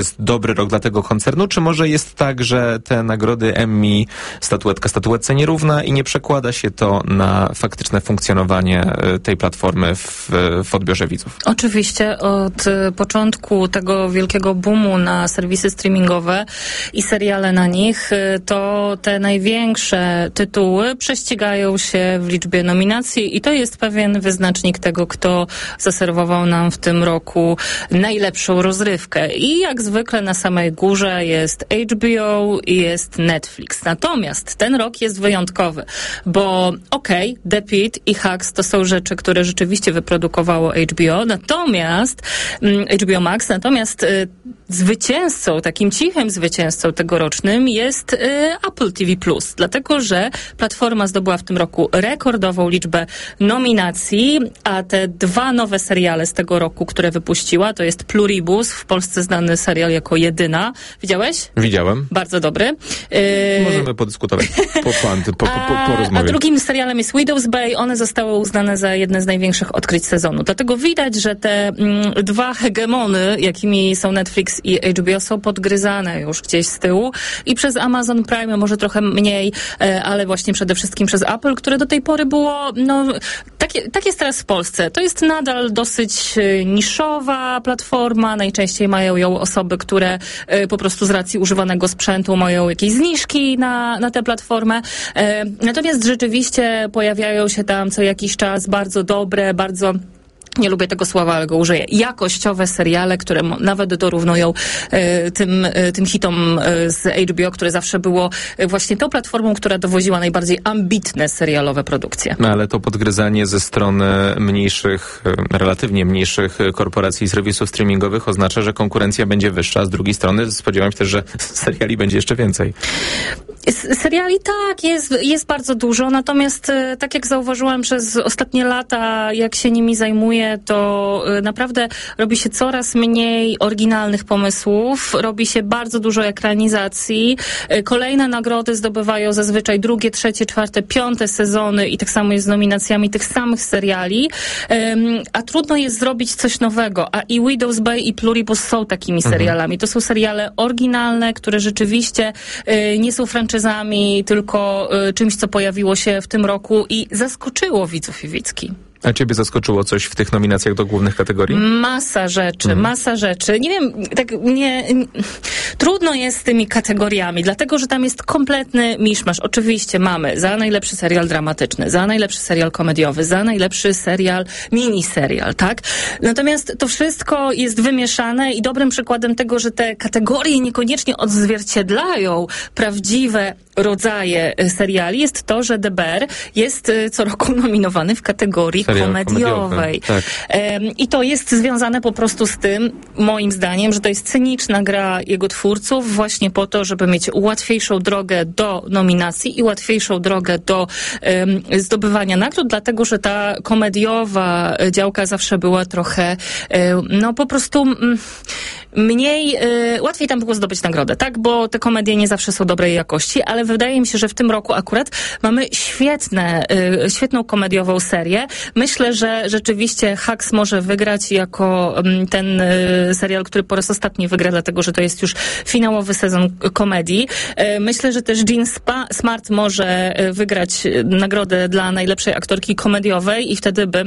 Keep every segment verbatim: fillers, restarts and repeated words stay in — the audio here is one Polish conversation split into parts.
jest dobry rok dla tego koncernu, czy może jest tak, że te nagrody Emmy, statuetka statuetce nierówna i nie przekłada się to na faktyczne funkcjonowanie tej platformy w, w odbiorze widzów? Oczywiście od początku tego wielkiego boomu na serwisy streamingowe i seriale na nich, to te największe tytuły prześcigają się w liczbie nominacji i to jest pewien wyznacznik tego, kto zaserwował nam w tym roku najlepszą rozrywkę. I jak zwykle na samej górze jest H B O i jest Netflix. Natomiast ten rok jest wyjątkowy, bo okej, okay, The Pitt i Hacks to są rzeczy, które rzeczywiście wyprodukowało H B O, natomiast mm, H B O Max, natomiast y, zwycięzcą, takim cichym zwycięzcą tegorocznym jest y, Apple T V plus, dlatego że platforma zdobyła w tym roku rekordową liczbę nominacji, a te dwa nowe seriale z tego roku, które wypuściła, to jest Pluribus, w Polsce znany serial jako Jedyna. Widziałeś? Widziałem. Bardzo dobry. Y... Możemy podyskutować po, po, po, po, po rozmowie. A drugim serialem jest Widow's Bay. One zostały uznane za jedne z największych odkryć sezonu. Dlatego widać, że te mm, dwa hegemony, jakimi są Netflix i H B O, są podgryzane już gdzieś z tyłu i przez Amazon Prime, może trochę mniej, e, ale właśnie przede wszystkim przez Apple, które do tej pory było, no, tak, tak jest teraz w Polsce. To jest nadal dosyć e, niszowa platforma. Najczęściej mają ją osoby, które e, po prostu z racji używanego sprzętu mają jakieś zniżki na, na tę platformę. E, natomiast rzeczywiście pojawiają się tam co jakiś czas bardzo dobre, bardzo... Nie lubię tego słowa, ale go użyję. Jakościowe seriale, które nawet dorównują e, tym, e, tym hitom e, z H B O, które zawsze było e, właśnie tą platformą, która dowoziła najbardziej ambitne serialowe produkcje. No, ale to podgryzanie ze strony mniejszych, e, relatywnie mniejszych korporacji i serwisów streamingowych oznacza, że konkurencja będzie wyższa, a z drugiej strony spodziewam się też, że seriali będzie jeszcze więcej. S- seriali tak, jest, jest bardzo dużo, natomiast e, tak jak zauważyłam przez ostatnie lata, jak się nimi zajmuję, to naprawdę robi się coraz mniej oryginalnych pomysłów, robi się bardzo dużo ekranizacji. Kolejne nagrody zdobywają zazwyczaj drugie, trzecie, czwarte, piąte sezony i tak samo jest z nominacjami tych samych seriali, a trudno jest zrobić coś nowego. A i Widow's Bay i Pluribus są takimi serialami. To są seriale oryginalne, które rzeczywiście nie są franczyzami, tylko czymś, co pojawiło się w tym roku i zaskoczyło widzów i widzki. A ciebie zaskoczyło coś w tych nominacjach do głównych kategorii? Masa rzeczy, mhm. masa rzeczy. Nie wiem, tak nie, nie... Trudno jest z tymi kategoriami, dlatego, że tam jest kompletny miszmasz. Oczywiście mamy za najlepszy serial dramatyczny, za najlepszy serial komediowy, za najlepszy serial, miniserial, tak? Natomiast to wszystko jest wymieszane i dobrym przykładem tego, że te kategorie niekoniecznie odzwierciedlają prawdziwe rodzaje seriali, jest to, że The Bear jest co roku nominowany w kategorii serial komediowej. Tak. I to jest związane po prostu z tym, moim zdaniem, że to jest cyniczna gra jego twórców właśnie po to, żeby mieć łatwiejszą drogę do nominacji i łatwiejszą drogę do um, zdobywania nagród, dlatego, że ta komediowa działka zawsze była trochę, um, no po prostu um, mniej, y, łatwiej tam było zdobyć nagrodę, tak? Bo te komedie nie zawsze są dobrej jakości, ale wydaje mi się, że w tym roku akurat mamy świetne, y, świetną komediową serię. Myślę, że rzeczywiście Hacks może wygrać jako y, ten y, serial, który po raz ostatni wygra, dlatego, że to jest już finałowy sezon komedii. Y, myślę, że też Jean Spa- Smart może y, wygrać y, nagrodę dla najlepszej aktorki komediowej i wtedy by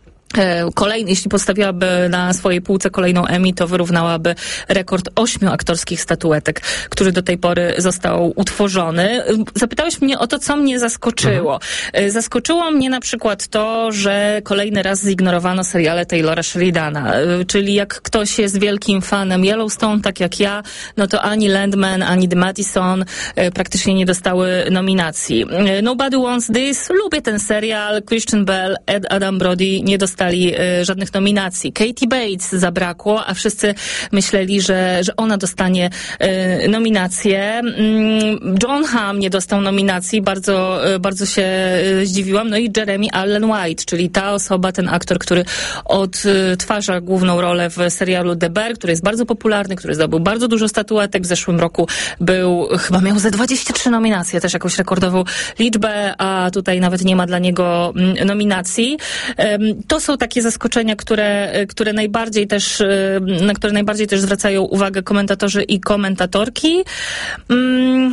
Kolejny, jeśli postawiłaby na swojej półce kolejną Emmy, to wyrównałaby rekord ośmiu aktorskich statuetek, który do tej pory został utworzony. Zapytałeś mnie o to, co mnie zaskoczyło. Mhm. Zaskoczyło mnie na przykład to, że kolejny raz zignorowano seriale Taylora Sheridana. Czyli jak ktoś jest wielkim fanem Yellowstone, tak jak ja, no to ani Landman, ani The Madison praktycznie nie dostały nominacji. Nobody Wants This. Lubię ten serial. Christian Bale, Ed Adam Brody nie dostali dostali y, żadnych nominacji. Katie Bates zabrakło, a wszyscy myśleli, że, że ona dostanie y, nominację. Mm, John Hamm nie dostał nominacji, bardzo, y, bardzo się y, zdziwiłam. No i Jeremy Allen White, czyli ta osoba, ten aktor, który odtwarza główną rolę w serialu The Bear, który jest bardzo popularny, który zdobył bardzo dużo statuetek. W zeszłym roku był, chyba miał ze dwadzieścia trzy nominacje, też jakąś rekordową liczbę, a tutaj nawet nie ma dla niego nominacji. To są takie zaskoczenia, które, które najbardziej też, na które najbardziej też zwracają uwagę komentatorzy i komentatorki. Mm,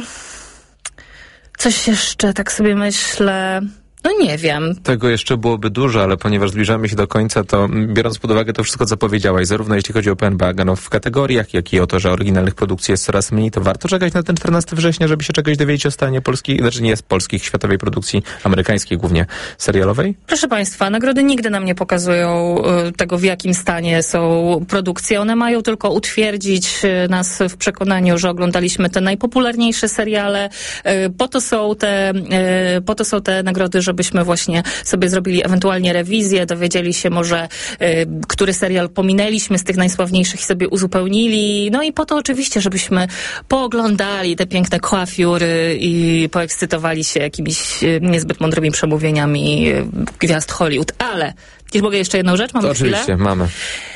coś jeszcze, tak sobie myślę... No nie wiem. Tego jeszcze byłoby dużo, ale ponieważ zbliżamy się do końca, to biorąc pod uwagę to wszystko, co powiedziałaś, zarówno jeśli chodzi o P N B A w kategoriach, jak i o to, że oryginalnych produkcji jest coraz mniej, to warto czekać na ten czternastego września, żeby się czegoś dowiedzieć o stanie polskiej, znaczy nie jest polskich, światowej produkcji, amerykańskiej głównie, serialowej? Proszę Państwa, nagrody nigdy nam nie pokazują y, tego, w jakim stanie są produkcje. One mają tylko utwierdzić y, nas w przekonaniu, że oglądaliśmy te najpopularniejsze seriale. Y, po to są te, y, po to są te nagrody, że żebyśmy właśnie sobie zrobili ewentualnie rewizję, dowiedzieli się może, y, który serial pominęliśmy z tych najsławniejszych i sobie uzupełnili. No i po to oczywiście, żebyśmy pooglądali te piękne coiffury i poekscytowali się jakimiś y, niezbyt mądrymi przemówieniami y, gwiazd Hollywood. Ale, jeśli mogę jeszcze jedną rzecz, mamy chwilę? Oczywiście, mamy.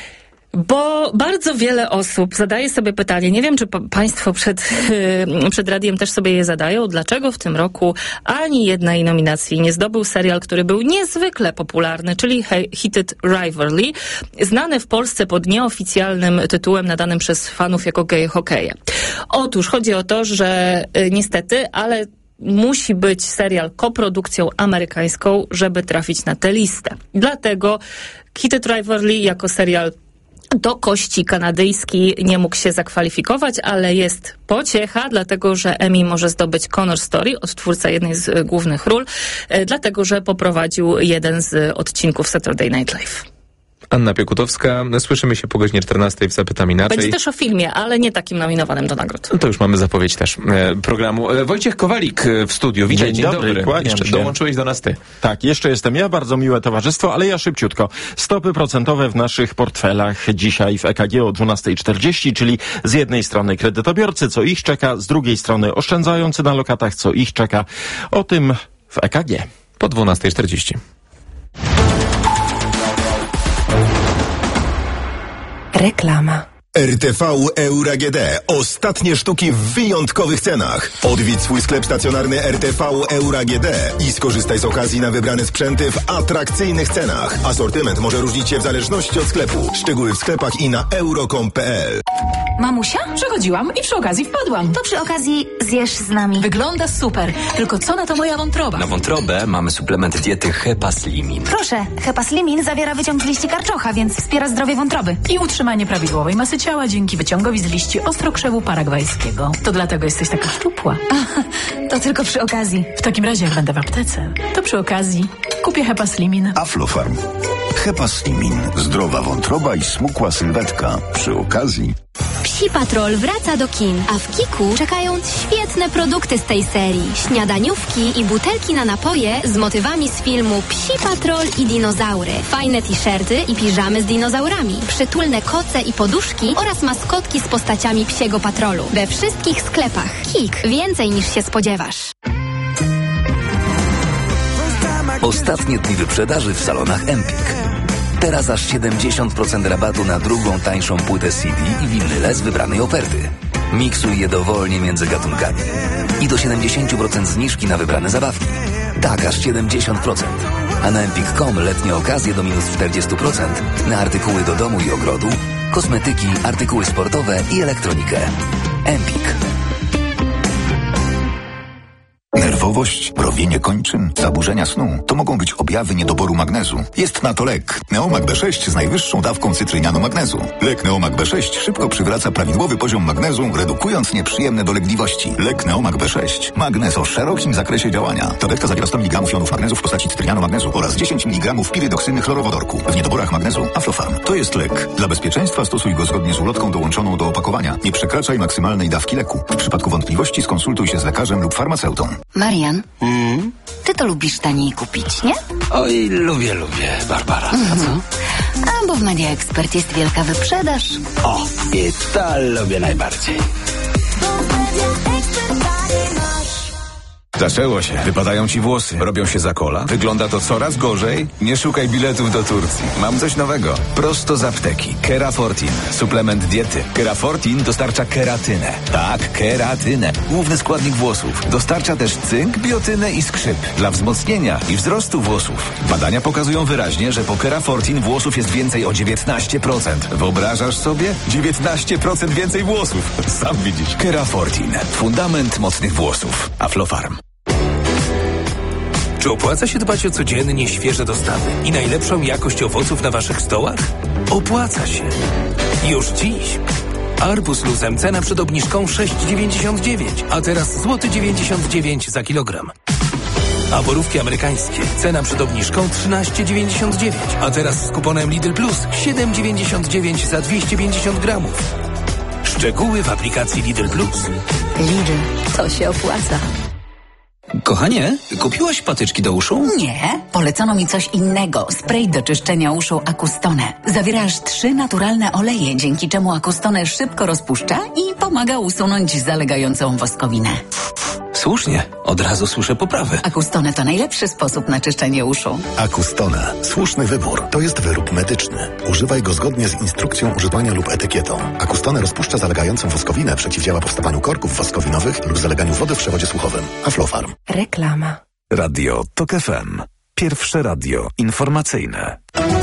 Bo bardzo wiele osób zadaje sobie pytanie, nie wiem, czy pa- Państwo przed, yy, przed radiem też sobie je zadają, dlaczego w tym roku ani jednej nominacji nie zdobył serial, który był niezwykle popularny, czyli Heated Rivalry, znany w Polsce pod nieoficjalnym tytułem nadanym przez fanów jako geje hokeje. Otóż chodzi o to, że yy, niestety, ale musi być serial koprodukcją amerykańską, żeby trafić na tę listę. Dlatego Heated Rivalry jako serial do kości kanadyjski nie mógł się zakwalifikować, ale jest pociecha, dlatego że Emmy może zdobyć Connor Story, odtwórca jednej z głównych ról, dlatego że poprowadził jeden z odcinków Saturday Night Live. Anna Piekutowska, słyszymy się po godzinie czternastej w Zapytam Inaczej. Będzie też o filmie, ale nie takim nominowanym do nagród. No to już mamy zapowiedź też e, programu. E, Wojciech Kowalik w studiu. Witaj, dzień, dzień dobry. dobry. Kłaniam Jeszcze się. Dołączyłeś do nas ty. Tak, jeszcze jestem ja, bardzo miłe towarzystwo, ale ja szybciutko. Stopy procentowe w naszych portfelach dzisiaj w E K G o dwunasta czterdzieści, czyli z jednej strony kredytobiorcy, co ich czeka, z drugiej strony oszczędzający na lokatach, co ich czeka. O tym w E K G. Po dwunasta czterdzieści. Reklama. R T V Euro A G D. Ostatnie sztuki w wyjątkowych cenach. Odwiedź swój sklep stacjonarny R T V Euro A G D i skorzystaj z okazji na wybrane sprzęty w atrakcyjnych cenach. Asortyment może różnić się w zależności od sklepu. Szczegóły w sklepach i na euro kropka com kropka p l. Mamusia? Przechodziłam i przy okazji wpadłam. To przy okazji zjesz z nami. Wygląda super. Tylko co na to moja wątroba? Na wątrobę mamy suplement diety Hepaslimin. Proszę, Hepaslimin zawiera wyciąg z liści karczocha, więc wspiera zdrowie wątroby. I utrzymanie prawidłowej masy ciała dzięki wyciągowi z liści ostrokrzewu paragwajskiego. To dlatego jesteś taka szczupła. To tylko przy okazji. W takim razie jak będę w aptece, to przy okazji kupię Hepaslimin. Aflofarm. Hepaslimin. Zdrowa wątroba i smukła sylwetka. Przy okazji. Psi Patrol wraca do kin, a w Kiku czekają świetne produkty z tej serii. Śniadaniówki i butelki na napoje z motywami z filmu Psi Patrol i dinozaury. Fajne t-shirty i piżamy z dinozaurami. Przytulne koce i poduszki oraz maskotki z postaciami Psiego Patrolu. We wszystkich sklepach. Kik. Więcej niż się spodziewasz. Ostatnie dni wyprzedaży w salonach Empik. Teraz aż siedemdziesiąt procent rabatu na drugą tańszą płytę C D i winyle z wybranej oferty. Miksuj je dowolnie między gatunkami. I do siedemdziesiąt procent zniżki na wybrane zabawki. Tak, aż siedemdziesiąt procent. A na empik kropka com letnie okazje do minus czterdzieści procent na artykuły do domu i ogrodu, kosmetyki, artykuły sportowe i elektronikę. Empik. Nerwowość, mrowienie kończyn, zaburzenia snu to mogą być objawy niedoboru magnezu. Jest na to lek. Neomag B sześć z najwyższą dawką cytrynianu magnezu. Lek Neomag B sześć szybko przywraca prawidłowy poziom magnezu, redukując nieprzyjemne dolegliwości. Lek Neomag B sześć. Magnez o szerokim zakresie działania. Tabletka zawiera sto miligramów jonów magnezu w postaci cytrynianu magnezu oraz dziesięć miligramów pirydoksyny chlorowodorku. W niedoborach magnezu Aflofarm. To jest lek. Dla bezpieczeństwa stosuj go zgodnie z ulotką dołączoną do opakowania. Nie przekraczaj maksymalnej dawki leku. W przypadku wątpliwości skonsultuj się z lekarzem lub farmaceutą. Marian, Mm? ty to lubisz taniej kupić, nie? Oj, lubię, lubię, Barbara. A co? A bo w Media Expert jest wielka wyprzedaż. O, i to lubię najbardziej. Zaczęło się. Wypadają ci włosy. Robią się za kola. Wygląda to coraz gorzej. Nie szukaj biletów do Turcji. Mam coś nowego. Prosto z apteki. Kerafortin. Suplement diety. Kerafortin dostarcza keratynę. Tak, keratynę. Główny składnik włosów. Dostarcza też cynk, biotynę i skrzyp. Dla wzmocnienia i wzrostu włosów. Badania pokazują wyraźnie, że po Kerafortin włosów jest więcej o dziewiętnaście procent. Wyobrażasz sobie? dziewiętnaście procent więcej włosów. Sam widzisz. Kerafortin. Fundament mocnych włosów. Aflofarm. Czy opłaca się dbać o codziennie świeże dostawy i najlepszą jakość owoców na waszych stołach? Opłaca się. Już dziś. Arbuz luzem cena przed obniżką sześć dziewięćdziesiąt dziewięć, a teraz złoty dziewięćdziesiąt dziewięć za kilogram. A borówki amerykańskie cena przed obniżką trzynaście dziewięćdziesiąt dziewięć, a teraz z kuponem Lidl Plus siedem dziewięćdziesiąt dziewięć za dwieście pięćdziesiąt gramów. Szczegóły w aplikacji Lidl Plus. Lidl, to się opłaca. Kochanie, kupiłaś patyczki do uszu? Nie, polecono mi coś innego. Spray do czyszczenia uszu Acustone. Zawiera aż trzy naturalne oleje, dzięki czemu Acustone szybko rozpuszcza i pomaga usunąć zalegającą woskowinę. Słusznie, od razu słyszę poprawę. Acustone to najlepszy sposób na czyszczenie uszu. Acustone. Słuszny wybór. To jest wyrób medyczny. Używaj go zgodnie z instrukcją używania lub etykietą. Acustone rozpuszcza zalegającą woskowinę, przeciwdziała powstawaniu korków woskowinowych lub zaleganiu wody w przewodzie słuchowym. Aflofarm. Reklama. Radio Tok F M. Pierwsze radio informacyjne.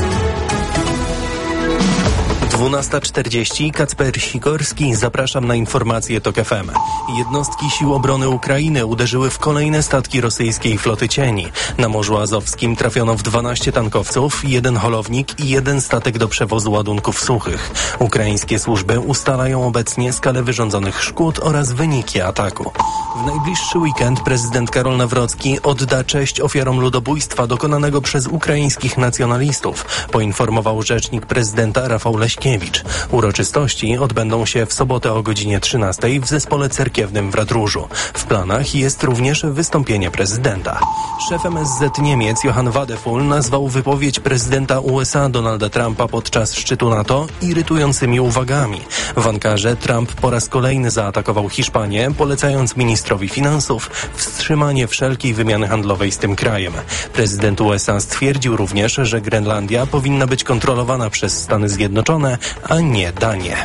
dwunasta czterdzieści, Kacper Sikorski, zapraszam na informacje Tok F M. Jednostki Sił Obrony Ukrainy uderzyły w kolejne statki rosyjskiej floty cieni. Na Morzu Azowskim trafiono w dwanaście tankowców, jeden holownik i jeden statek do przewozu ładunków suchych. Ukraińskie służby ustalają obecnie skalę wyrządzonych szkód oraz wyniki ataku. W najbliższy weekend prezydent Karol Nawrocki odda cześć ofiarom ludobójstwa dokonanego przez ukraińskich nacjonalistów, poinformował rzecznik prezydenta Rafał Leśkiewicz. Uroczystości odbędą się w sobotę o godzinie trzynastej w zespole cerkiewnym w Radróżu. W planach jest również wystąpienie prezydenta. Szef M S Z Niemiec Johann Wadephul nazwał wypowiedź prezydenta U S A Donalda Trumpa podczas szczytu NATO irytującymi uwagami. W Ankarze Trump po raz kolejny zaatakował Hiszpanię, polecając ministrowi finansów wstrzymanie wszelkiej wymiany handlowej z tym krajem. Prezydent U S A stwierdził również, że Grenlandia powinna być kontrolowana przez Stany Zjednoczone, a nie Danię.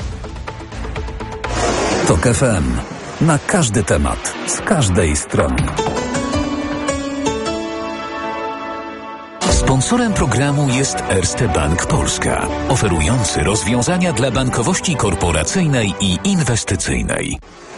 Tok F M. Na każdy temat, z każdej strony. Sponsorem programu jest Erste Bank Polska, oferujący rozwiązania dla bankowości korporacyjnej i inwestycyjnej.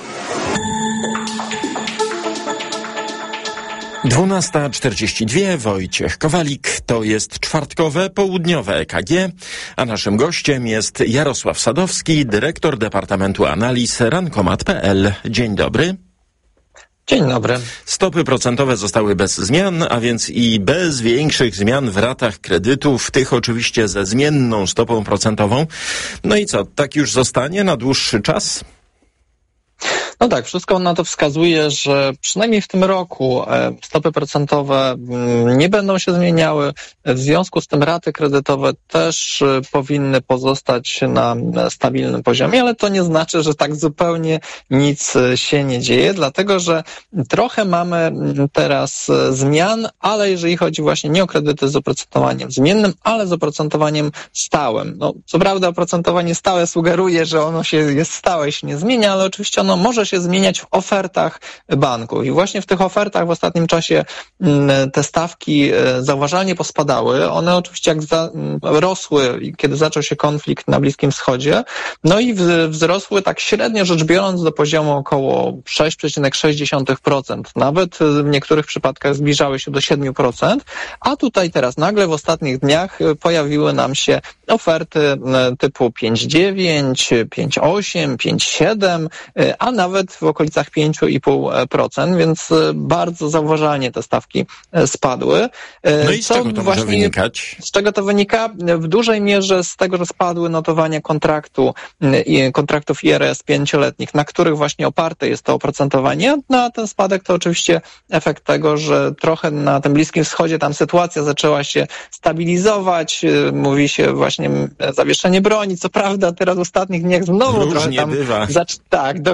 dwunasta czterdzieści dwa, Wojciech Kowalik, to jest czwartkowe, południowe E K G, a naszym gościem jest Jarosław Sadowski, dyrektor Departamentu Analiz Rankomat kropka p l. Dzień dobry. Dzień dobry. Stopy procentowe zostały bez zmian, a więc i bez większych zmian w ratach kredytów, tych oczywiście ze zmienną stopą procentową. No i co, tak już zostanie na dłuższy czas? No tak, wszystko na to wskazuje, że przynajmniej w tym roku stopy procentowe nie będą się zmieniały. W związku z tym raty kredytowe też powinny pozostać na stabilnym poziomie, ale to nie znaczy, że tak zupełnie nic się nie dzieje, dlatego że trochę mamy teraz zmian, ale jeżeli chodzi właśnie nie o kredyty z oprocentowaniem zmiennym, ale z oprocentowaniem stałym. No, co prawda oprocentowanie stałe sugeruje, że ono się jest stałe i się nie zmienia, ale oczywiście ono może się zmieniać w ofertach banków. I właśnie w tych ofertach w ostatnim czasie te stawki zauważalnie pospadały. One oczywiście jak za, rosły, kiedy zaczął się konflikt na Bliskim Wschodzie, no i wzrosły tak średnio rzecz biorąc do poziomu około sześć przecinek sześć procent. Nawet w niektórych przypadkach zbliżały się do siedem procent, a tutaj teraz nagle w ostatnich dniach pojawiły nam się oferty typu pięć przecinek dziewięć, pięć przecinek osiem, pięć przecinek siedem, a nawet w okolicach pięć przecinek pięć procent, więc bardzo zauważalnie te stawki spadły. No i z Co czego to właśnie, może wynikać? Z czego to wynika? W dużej mierze z tego, że spadły notowania kontraktu, kontraktów I R S pięcioletnich, na których właśnie oparte jest to oprocentowanie. No a ten spadek to oczywiście efekt tego, że trochę na tym Bliskim Wschodzie tam sytuacja zaczęła się stabilizować. Mówi się właśnie zawieszenie broni. Co prawda teraz w ostatnich dniach znowu Różnie trochę tam... bywa. Zac- tak, dokładnie.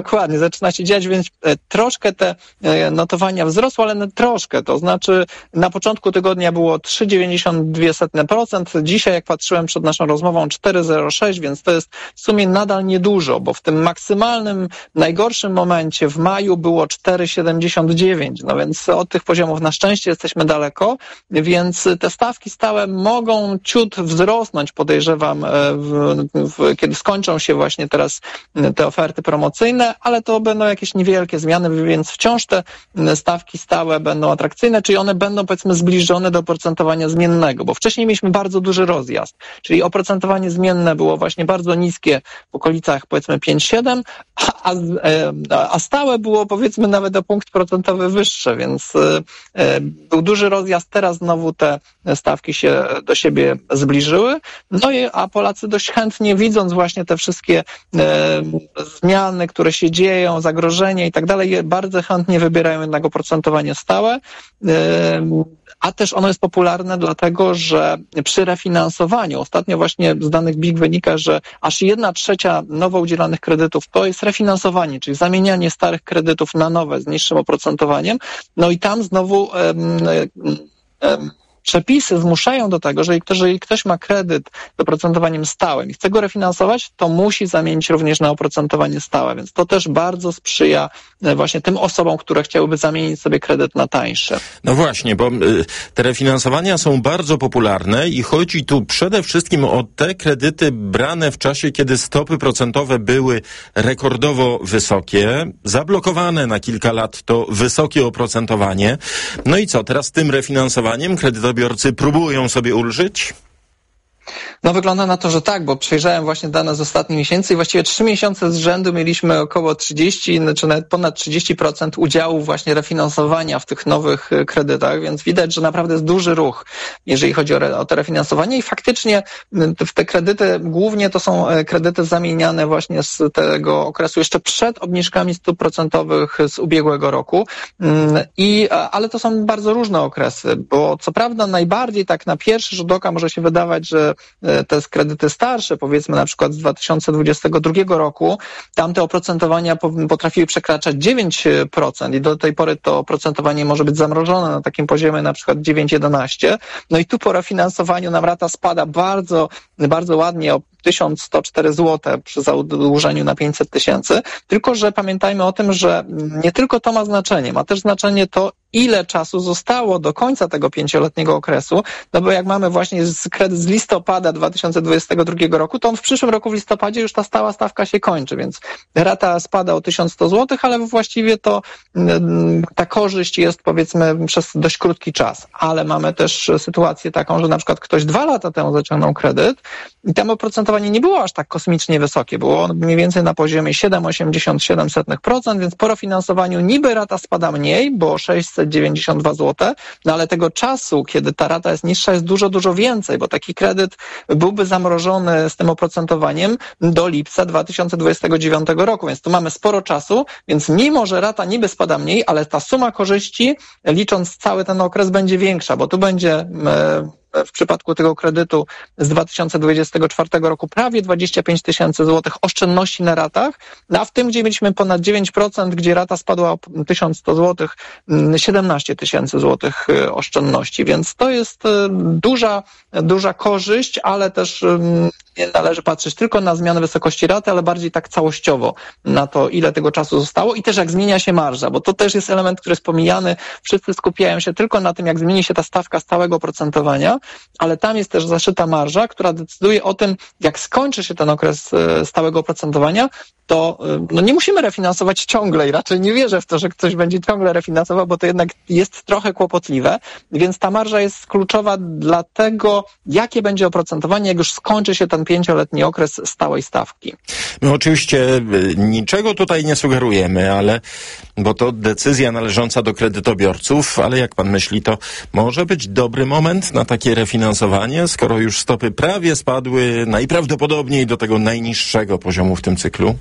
zaczyna się dziać, więc troszkę te notowania wzrosły, ale troszkę, to znaczy na początku tygodnia było trzy przecinek dziewięćdziesiąt dwa procent, dzisiaj jak patrzyłem przed naszą rozmową cztery przecinek zero sześć, więc to jest w sumie nadal niedużo, bo w tym maksymalnym, najgorszym momencie w maju było cztery przecinek siedemdziesiąt dziewięć, no więc od tych poziomów na szczęście jesteśmy daleko, więc te stawki stałe mogą ciut wzrosnąć, podejrzewam, w, w, kiedy skończą się właśnie teraz te oferty promocyjne, ale to będą jakieś niewielkie zmiany, więc wciąż te stawki stałe będą atrakcyjne, czyli one będą, powiedzmy, zbliżone do oprocentowania zmiennego, bo wcześniej mieliśmy bardzo duży rozjazd, czyli oprocentowanie zmienne było właśnie bardzo niskie w okolicach, powiedzmy, pięć przecinek siedem, a, a, a stałe było, powiedzmy, nawet o punkt procentowy wyższe, więc e, był duży rozjazd, teraz znowu te stawki się do siebie zbliżyły, no i a Polacy dość chętnie, widząc właśnie te wszystkie e, zmiany, które się dzieją, zagrożenia i tak dalej, bardzo chętnie wybierają jednak oprocentowanie stałe, e, a też ono jest popularne dlatego, że przy refinansowaniu, ostatnio właśnie z danych B I G wynika, że aż jedna trzecia nowo udzielanych kredytów to jest refinansowanie, czyli zamienianie starych kredytów na nowe z niższym oprocentowaniem, no i tam znowu um, um, przepisy zmuszają do tego, że jeżeli ktoś ma kredyt z oprocentowaniem stałym i chce go refinansować, to musi zamienić również na oprocentowanie stałe, więc to też bardzo sprzyja właśnie tym osobom, które chciałyby zamienić sobie kredyt na tańszy. No właśnie, bo te refinansowania są bardzo popularne i chodzi tu przede wszystkim o te kredyty brane w czasie, kiedy stopy procentowe były rekordowo wysokie, zablokowane na kilka lat to wysokie oprocentowanie. No i co, teraz tym refinansowaniem kredytobiorcy próbują sobie ulżyć? No wygląda na to, że tak, bo przejrzałem właśnie dane z ostatnich miesięcy i właściwie trzy miesiące z rzędu mieliśmy około trzydzieści, czy nawet ponad trzydzieści procent udziału właśnie refinansowania w tych nowych kredytach, więc widać, że naprawdę jest duży ruch, jeżeli chodzi o, re, o to refinansowanie i faktycznie w te kredyty, głównie to są kredyty zamieniane właśnie z tego okresu jeszcze przed obniżkami stóp procentowych z ubiegłego roku, i, ale to są bardzo różne okresy, bo co prawda najbardziej tak na pierwszy rzut oka może się wydawać, że te kredyty starsze, powiedzmy na przykład z dwa tysiące dwudziestego drugiego roku, tamte oprocentowania potrafiły przekraczać dziewięć procent i do tej pory to oprocentowanie może być zamrożone na takim poziomie na przykład dziewięć przecinek jedenaście. No i tu po refinansowaniu nam rata spada bardzo, bardzo ładnie o tysiąc sto cztery złote przy zadłużeniu na pięćset tysięcy, tylko że pamiętajmy o tym, że nie tylko to ma znaczenie, ma też znaczenie to, ile czasu zostało do końca tego pięcioletniego okresu, no bo jak mamy właśnie kredyt z listopada dwa tysiące dwudziestego drugiego roku, to w przyszłym roku w listopadzie już ta stała stawka się kończy, więc rata spada o tysiąc sto złotych, ale właściwie to ta korzyść jest, powiedzmy, przez dość krótki czas, ale mamy też sytuację taką, że na przykład ktoś dwa lata temu zaciągnął kredyt i tam oprocentowanie nie było aż tak kosmicznie wysokie, było mniej więcej na poziomie siedem przecinek osiemdziesiąt siedem procent, więc po refinansowaniu niby rata spada mniej, bo sześćset dziewięćdziesiąt dwa złote, no ale tego czasu, kiedy ta rata jest niższa, jest dużo, dużo więcej, bo taki kredyt byłby zamrożony z tym oprocentowaniem do lipca dwa tysiące dwudziestego dziewiątego roku, więc tu mamy sporo czasu, więc mimo, że rata niby spada mniej, ale ta suma korzyści, licząc cały ten okres, będzie większa, bo tu będzie e, w przypadku tego kredytu z dwa tysiące dwudziestego czwartego roku prawie dwadzieścia pięć tysięcy złotych oszczędności na ratach, a w tym, gdzie mieliśmy ponad dziewięć procent, gdzie rata spadła o tysiąc sto złotych, siedemnaście tysięcy złotych oszczędności, więc to jest duża, duża korzyść, ale też nie należy patrzeć tylko na zmianę wysokości raty, ale bardziej tak całościowo na to, ile tego czasu zostało i też jak zmienia się marża, bo to też jest element, który jest pomijany. Wszyscy skupiają się tylko na tym, jak zmieni się ta stawka stałego oprocentowania, ale tam jest też zaszyta marża, która decyduje o tym, jak skończy się ten okres stałego oprocentowania, to no nie musimy refinansować ciągle i raczej nie wierzę w to, że ktoś będzie ciągle refinansował, bo to jednak jest trochę kłopotliwe, więc ta marża jest kluczowa dla tego, jakie będzie oprocentowanie, jak już skończy się ten pięcioletni okres stałej stawki. My oczywiście niczego tutaj nie sugerujemy, ale bo to decyzja należąca do kredytobiorców, ale jak pan myśli, to może być dobry moment na takie refinansowanie, skoro już stopy prawie spadły najprawdopodobniej do tego najniższego poziomu w tym cyklu?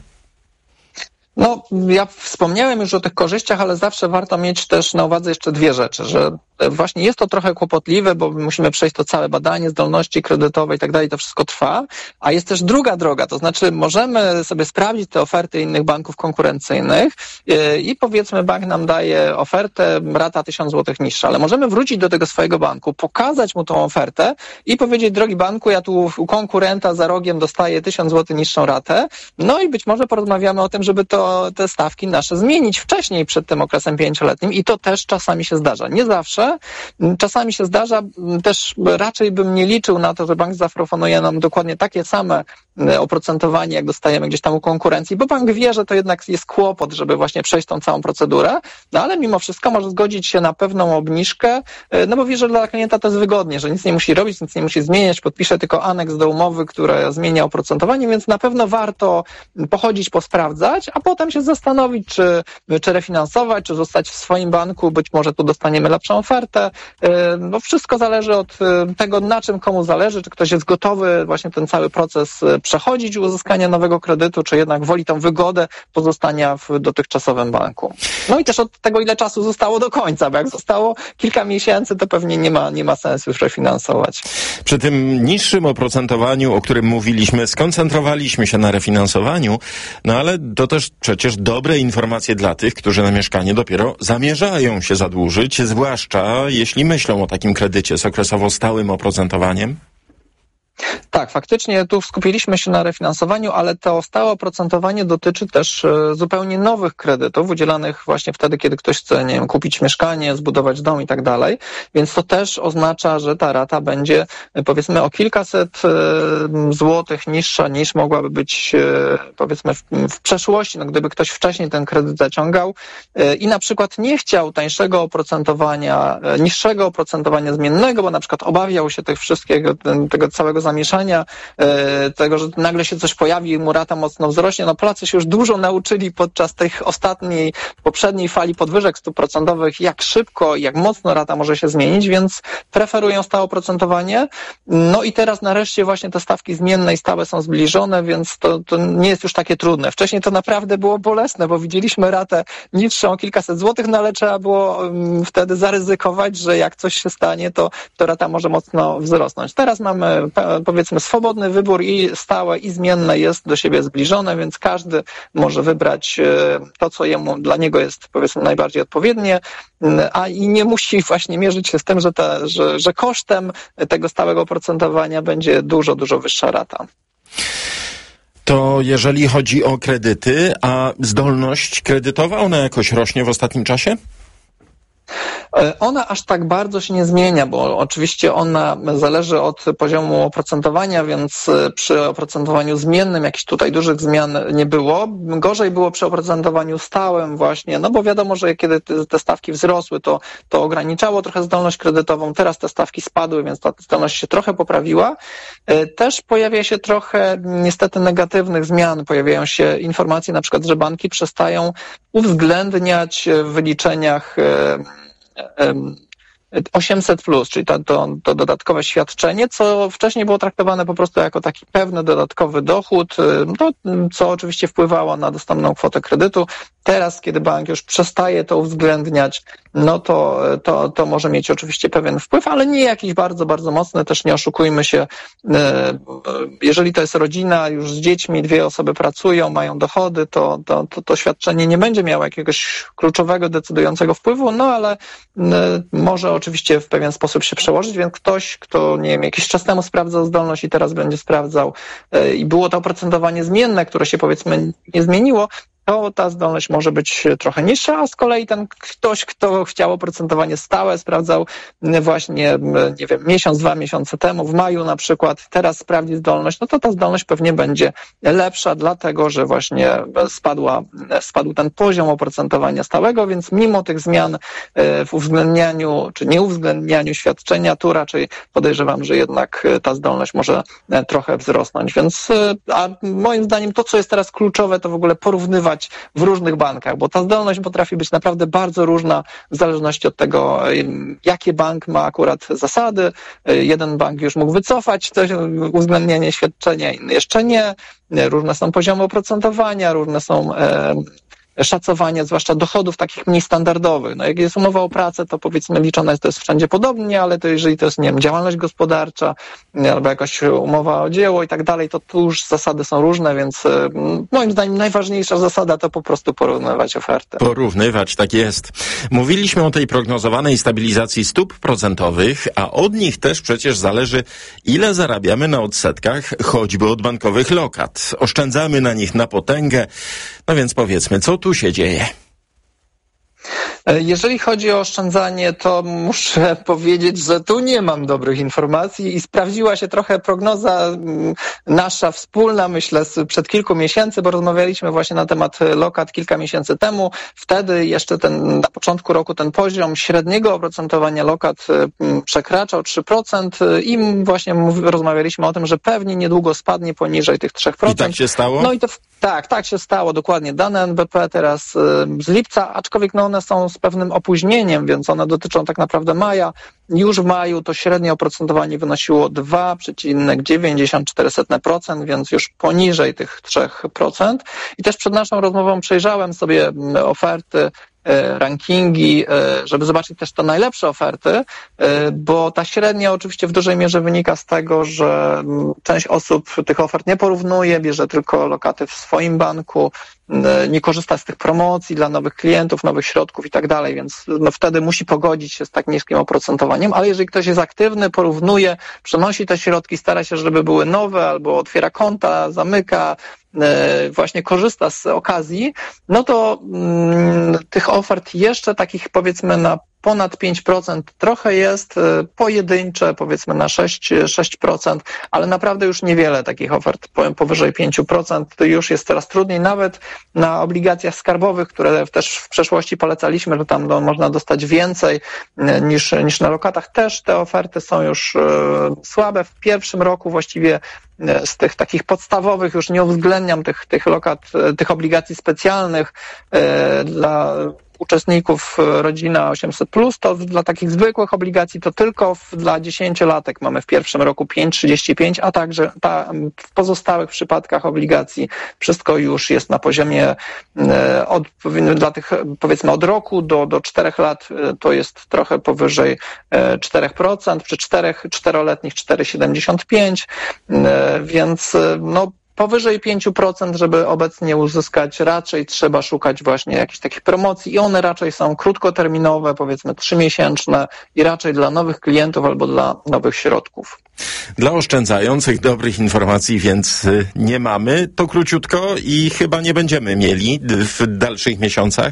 No, ja wspomniałem już o tych korzyściach, ale zawsze warto mieć też na uwadze jeszcze dwie rzeczy, że właśnie jest to trochę kłopotliwe, bo musimy przejść to całe badanie zdolności kredytowej i tak dalej, to wszystko trwa, a jest też druga droga, to znaczy możemy sobie sprawdzić te oferty innych banków konkurencyjnych i powiedzmy bank nam daje ofertę, rata tysiąc złotych niższa, ale możemy wrócić do tego swojego banku, pokazać mu tą ofertę i powiedzieć, drogi banku, ja tu u konkurenta za rogiem dostaję tysiąc złotych niższą ratę, no i być może porozmawiamy o tym, żeby to, te stawki nasze zmienić wcześniej przed tym okresem pięcioletnim i to też czasami się zdarza. Nie zawsze, czasami się zdarza, też raczej bym nie liczył na to, że bank zaproponuje nam dokładnie takie same oprocentowanie, jak dostajemy gdzieś tam u konkurencji, bo bank wie, że to jednak jest kłopot, żeby właśnie przejść tą całą procedurę, no ale mimo wszystko może zgodzić się na pewną obniżkę, no bo wie, że dla klienta to jest wygodnie, że nic nie musi robić, nic nie musi zmieniać, podpisze tylko aneks do umowy, która zmienia oprocentowanie, więc na pewno warto pochodzić, posprawdzać, a potem się zastanowić, czy, czy refinansować, czy zostać w swoim banku, być może tu dostaniemy lepszą ofertę. No wszystko zależy od tego, na czym komu zależy, czy ktoś jest gotowy właśnie ten cały proces przechodzić uzyskania nowego kredytu, czy jednak woli tą wygodę pozostania w dotychczasowym banku. No i też od tego, ile czasu zostało do końca, bo jak zostało kilka miesięcy, to pewnie nie ma, nie ma sensu już refinansować. Przy tym niższym oprocentowaniu, o którym mówiliśmy, skoncentrowaliśmy się na refinansowaniu, no ale to też przecież dobre informacje dla tych, którzy na mieszkanie dopiero zamierzają się zadłużyć, zwłaszcza jeśli myślą o takim kredycie z okresowo stałym oprocentowaniem. Tak, faktycznie tu skupiliśmy się na refinansowaniu, ale to stałe oprocentowanie dotyczy też zupełnie nowych kredytów udzielanych właśnie wtedy, kiedy ktoś chce, nie wiem, kupić mieszkanie, zbudować dom i tak dalej, więc to też oznacza, że ta rata będzie powiedzmy o kilkaset złotych niższa niż mogłaby być powiedzmy w, w przeszłości, no gdyby ktoś wcześniej ten kredyt zaciągał i na przykład nie chciał tańszego oprocentowania, niższego oprocentowania zmiennego, bo na przykład obawiał się tych wszystkiego, tego całego zamieszania, tego, że nagle się coś pojawi i mu rata mocno wzrośnie. No Polacy się już dużo nauczyli podczas tych ostatniej, poprzedniej fali podwyżek stóp procentowych, jak szybko i jak mocno rata może się zmienić, więc preferują stałe oprocentowanie. No i teraz nareszcie właśnie te stawki zmienne i stałe są zbliżone, więc to, to nie jest już takie trudne. Wcześniej to naprawdę było bolesne, bo widzieliśmy ratę niższą o kilkaset złotych, no ale trzeba było um, wtedy zaryzykować, że jak coś się stanie, to, to rata może mocno wzrosnąć. Teraz mamy powiedzmy swobodny wybór i stałe i zmienne jest do siebie zbliżone, więc każdy może wybrać to, co jemu, dla niego jest powiedzmy najbardziej odpowiednie, a i nie musi właśnie mierzyć się z tym, że, ta, że, że kosztem tego stałego oprocentowania będzie dużo, dużo wyższa rata. To jeżeli chodzi o kredyty, a zdolność kredytowa, ona jakoś rośnie w ostatnim czasie? Ona aż tak bardzo się nie zmienia, bo oczywiście ona zależy od poziomu oprocentowania, więc przy oprocentowaniu zmiennym jakichś tutaj dużych zmian nie było. Gorzej było przy oprocentowaniu stałym właśnie, no bo wiadomo, że kiedy te stawki wzrosły, to, to ograniczało trochę zdolność kredytową. Teraz te stawki spadły, więc ta zdolność się trochę poprawiła. Też pojawia się trochę niestety negatywnych zmian. Pojawiają się informacje na przykład, że banki przestają uwzględniać w wyliczeniach osiemset plus, czyli to, to, to dodatkowe świadczenie, co wcześniej było traktowane po prostu jako taki pewny dodatkowy dochód, to, co oczywiście wpływało na dostępną kwotę kredytu. Teraz, kiedy bank już przestaje to uwzględniać, no to, to, to może mieć oczywiście pewien wpływ, ale nie jakiś bardzo, bardzo mocny, też nie oszukujmy się. Jeżeli to jest rodzina już z dziećmi, dwie osoby pracują, mają dochody, to, to, to, to świadczenie nie będzie miało jakiegoś kluczowego, decydującego wpływu, no ale może oczywiście w pewien sposób się przełożyć, więc ktoś, kto, nie wiem, jakiś czas temu sprawdzał zdolność i teraz będzie sprawdzał i było to oprocentowanie zmienne, które się powiedzmy nie zmieniło, to ta zdolność może być trochę niższa, a z kolei ten ktoś, kto chciał oprocentowanie stałe, sprawdzał właśnie, nie wiem, miesiąc, dwa miesiące temu, w maju na przykład, teraz sprawdzi zdolność, no to ta zdolność pewnie będzie lepsza, dlatego że właśnie spadła, spadł ten poziom oprocentowania stałego, więc mimo tych zmian w uwzględnianiu, czy nieuwzględnianiu świadczenia, tu raczej podejrzewam, że jednak ta zdolność może trochę wzrosnąć, więc a moim zdaniem to, co jest teraz kluczowe, to w ogóle porównywać w różnych bankach, bo ta zdolność potrafi być naprawdę bardzo różna w zależności od tego, jakie bank ma akurat zasady. Jeden bank już mógł wycofać to uwzględnienie świadczenia, inny jeszcze nie. Różne są poziomy oprocentowania, różne są szacowanie, zwłaszcza dochodów takich mniej standardowych. No jak jest umowa o pracę, to powiedzmy liczone jest to jest wszędzie podobnie, ale to jeżeli to jest, nie wiem, działalność gospodarcza albo jakaś umowa o dzieło i tak dalej, to tu już zasady są różne, więc moim zdaniem najważniejsza zasada to po prostu porównywać oferty. Porównywać, tak jest. Mówiliśmy o tej prognozowanej stabilizacji stóp procentowych, a od nich też przecież zależy, ile zarabiamy na odsetkach, choćby od bankowych lokat. Oszczędzamy na nich na potęgę. No więc powiedzmy, co tu się dzieje? Jeżeli chodzi o oszczędzanie, to muszę powiedzieć, że tu nie mam dobrych informacji i sprawdziła się trochę prognoza nasza wspólna, myślę, przed kilku miesięcy, bo rozmawialiśmy właśnie na temat lokat kilka miesięcy temu. Wtedy jeszcze ten, na początku roku ten poziom średniego oprocentowania lokat przekraczał trzy procent i właśnie rozmawialiśmy o tym, że pewnie niedługo spadnie poniżej tych trzy procent. I tak się stało? No i to tak, tak się stało, dokładnie. Dane N B P teraz z lipca, aczkolwiek no one są z pewnym opóźnieniem, więc one dotyczą tak naprawdę maja. Już w maju to średnie oprocentowanie wynosiło dwa przecinek dziewięćdziesiąt cztery procent, więc już poniżej tych trzy procent. I też przed naszą rozmową przejrzałem sobie oferty, rankingi, żeby zobaczyć też te najlepsze oferty, bo ta średnia oczywiście w dużej mierze wynika z tego, że część osób tych ofert nie porównuje, bierze tylko lokaty w swoim banku, nie korzysta z tych promocji dla nowych klientów, nowych środków i tak dalej, więc no wtedy musi pogodzić się z tak niskim oprocentowaniem, ale jeżeli ktoś jest aktywny, porównuje, przenosi te środki, stara się, żeby były nowe albo otwiera konta, zamyka, właśnie korzysta z okazji, no to mm, tych ofert jeszcze takich powiedzmy na ponad pięć procent trochę jest, pojedyncze powiedzmy na sześć procent, ale naprawdę już niewiele takich ofert powyżej pięć procent, to już jest coraz trudniej, nawet na obligacjach skarbowych, które też w przeszłości polecaliśmy, że tam no, można dostać więcej niż, niż na lokatach, też te oferty są już e, słabe. W pierwszym roku właściwie z tych takich podstawowych już nie uwzględniam tych, tych lokat, tych obligacji specjalnych e, dla uczestników rodzina osiemset plus, to dla takich zwykłych obligacji to tylko w, dla dziesięciolatek mamy w pierwszym roku pięć trzydzieści pięć, a także ta, w pozostałych przypadkach obligacji wszystko już jest na poziomie e, od, dla tych powiedzmy od roku do, do czterech lat e, to jest trochę powyżej e, cztery procent, przy czterech, czteroletnich cztery przecinek siedemdziesiąt pięć, e, więc e, no powyżej pięć procent, żeby obecnie uzyskać, raczej trzeba szukać właśnie jakichś takich promocji i one raczej są krótkoterminowe, powiedzmy trzymiesięczne i raczej dla nowych klientów albo dla nowych środków. Dla oszczędzających dobrych informacji więc nie mamy, to króciutko i chyba nie będziemy mieli w dalszych miesiącach.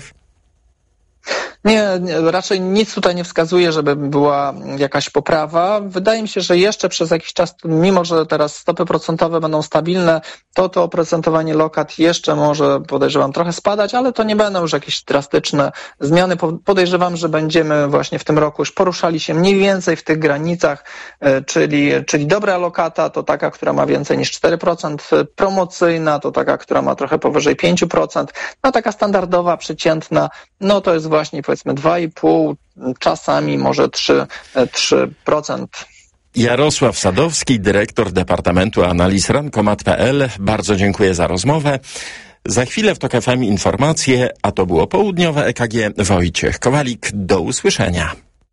Nie, nie, raczej nic tutaj nie wskazuje, żeby była jakaś poprawa. Wydaje mi się, że jeszcze przez jakiś czas, mimo że teraz stopy procentowe będą stabilne, to to oprocentowanie lokat jeszcze może, podejrzewam, trochę spadać, ale to nie będą już jakieś drastyczne zmiany. Podejrzewam, że będziemy właśnie w tym roku już poruszali się mniej więcej w tych granicach, czyli, czyli dobra lokata to taka, która ma więcej niż cztery procent, promocyjna to taka, która ma trochę powyżej pięć procent, no taka standardowa, przeciętna, no to jest właśnie powiedzmy dwa i pół, czasami może trzy procent. Jarosław Sadowski, dyrektor Departamentu Analiz Rankomat kropka p l. Bardzo dziękuję za rozmowę. Za chwilę w Tok F M informacje, a to było południowe E K G. Wojciech Kowalik, do usłyszenia.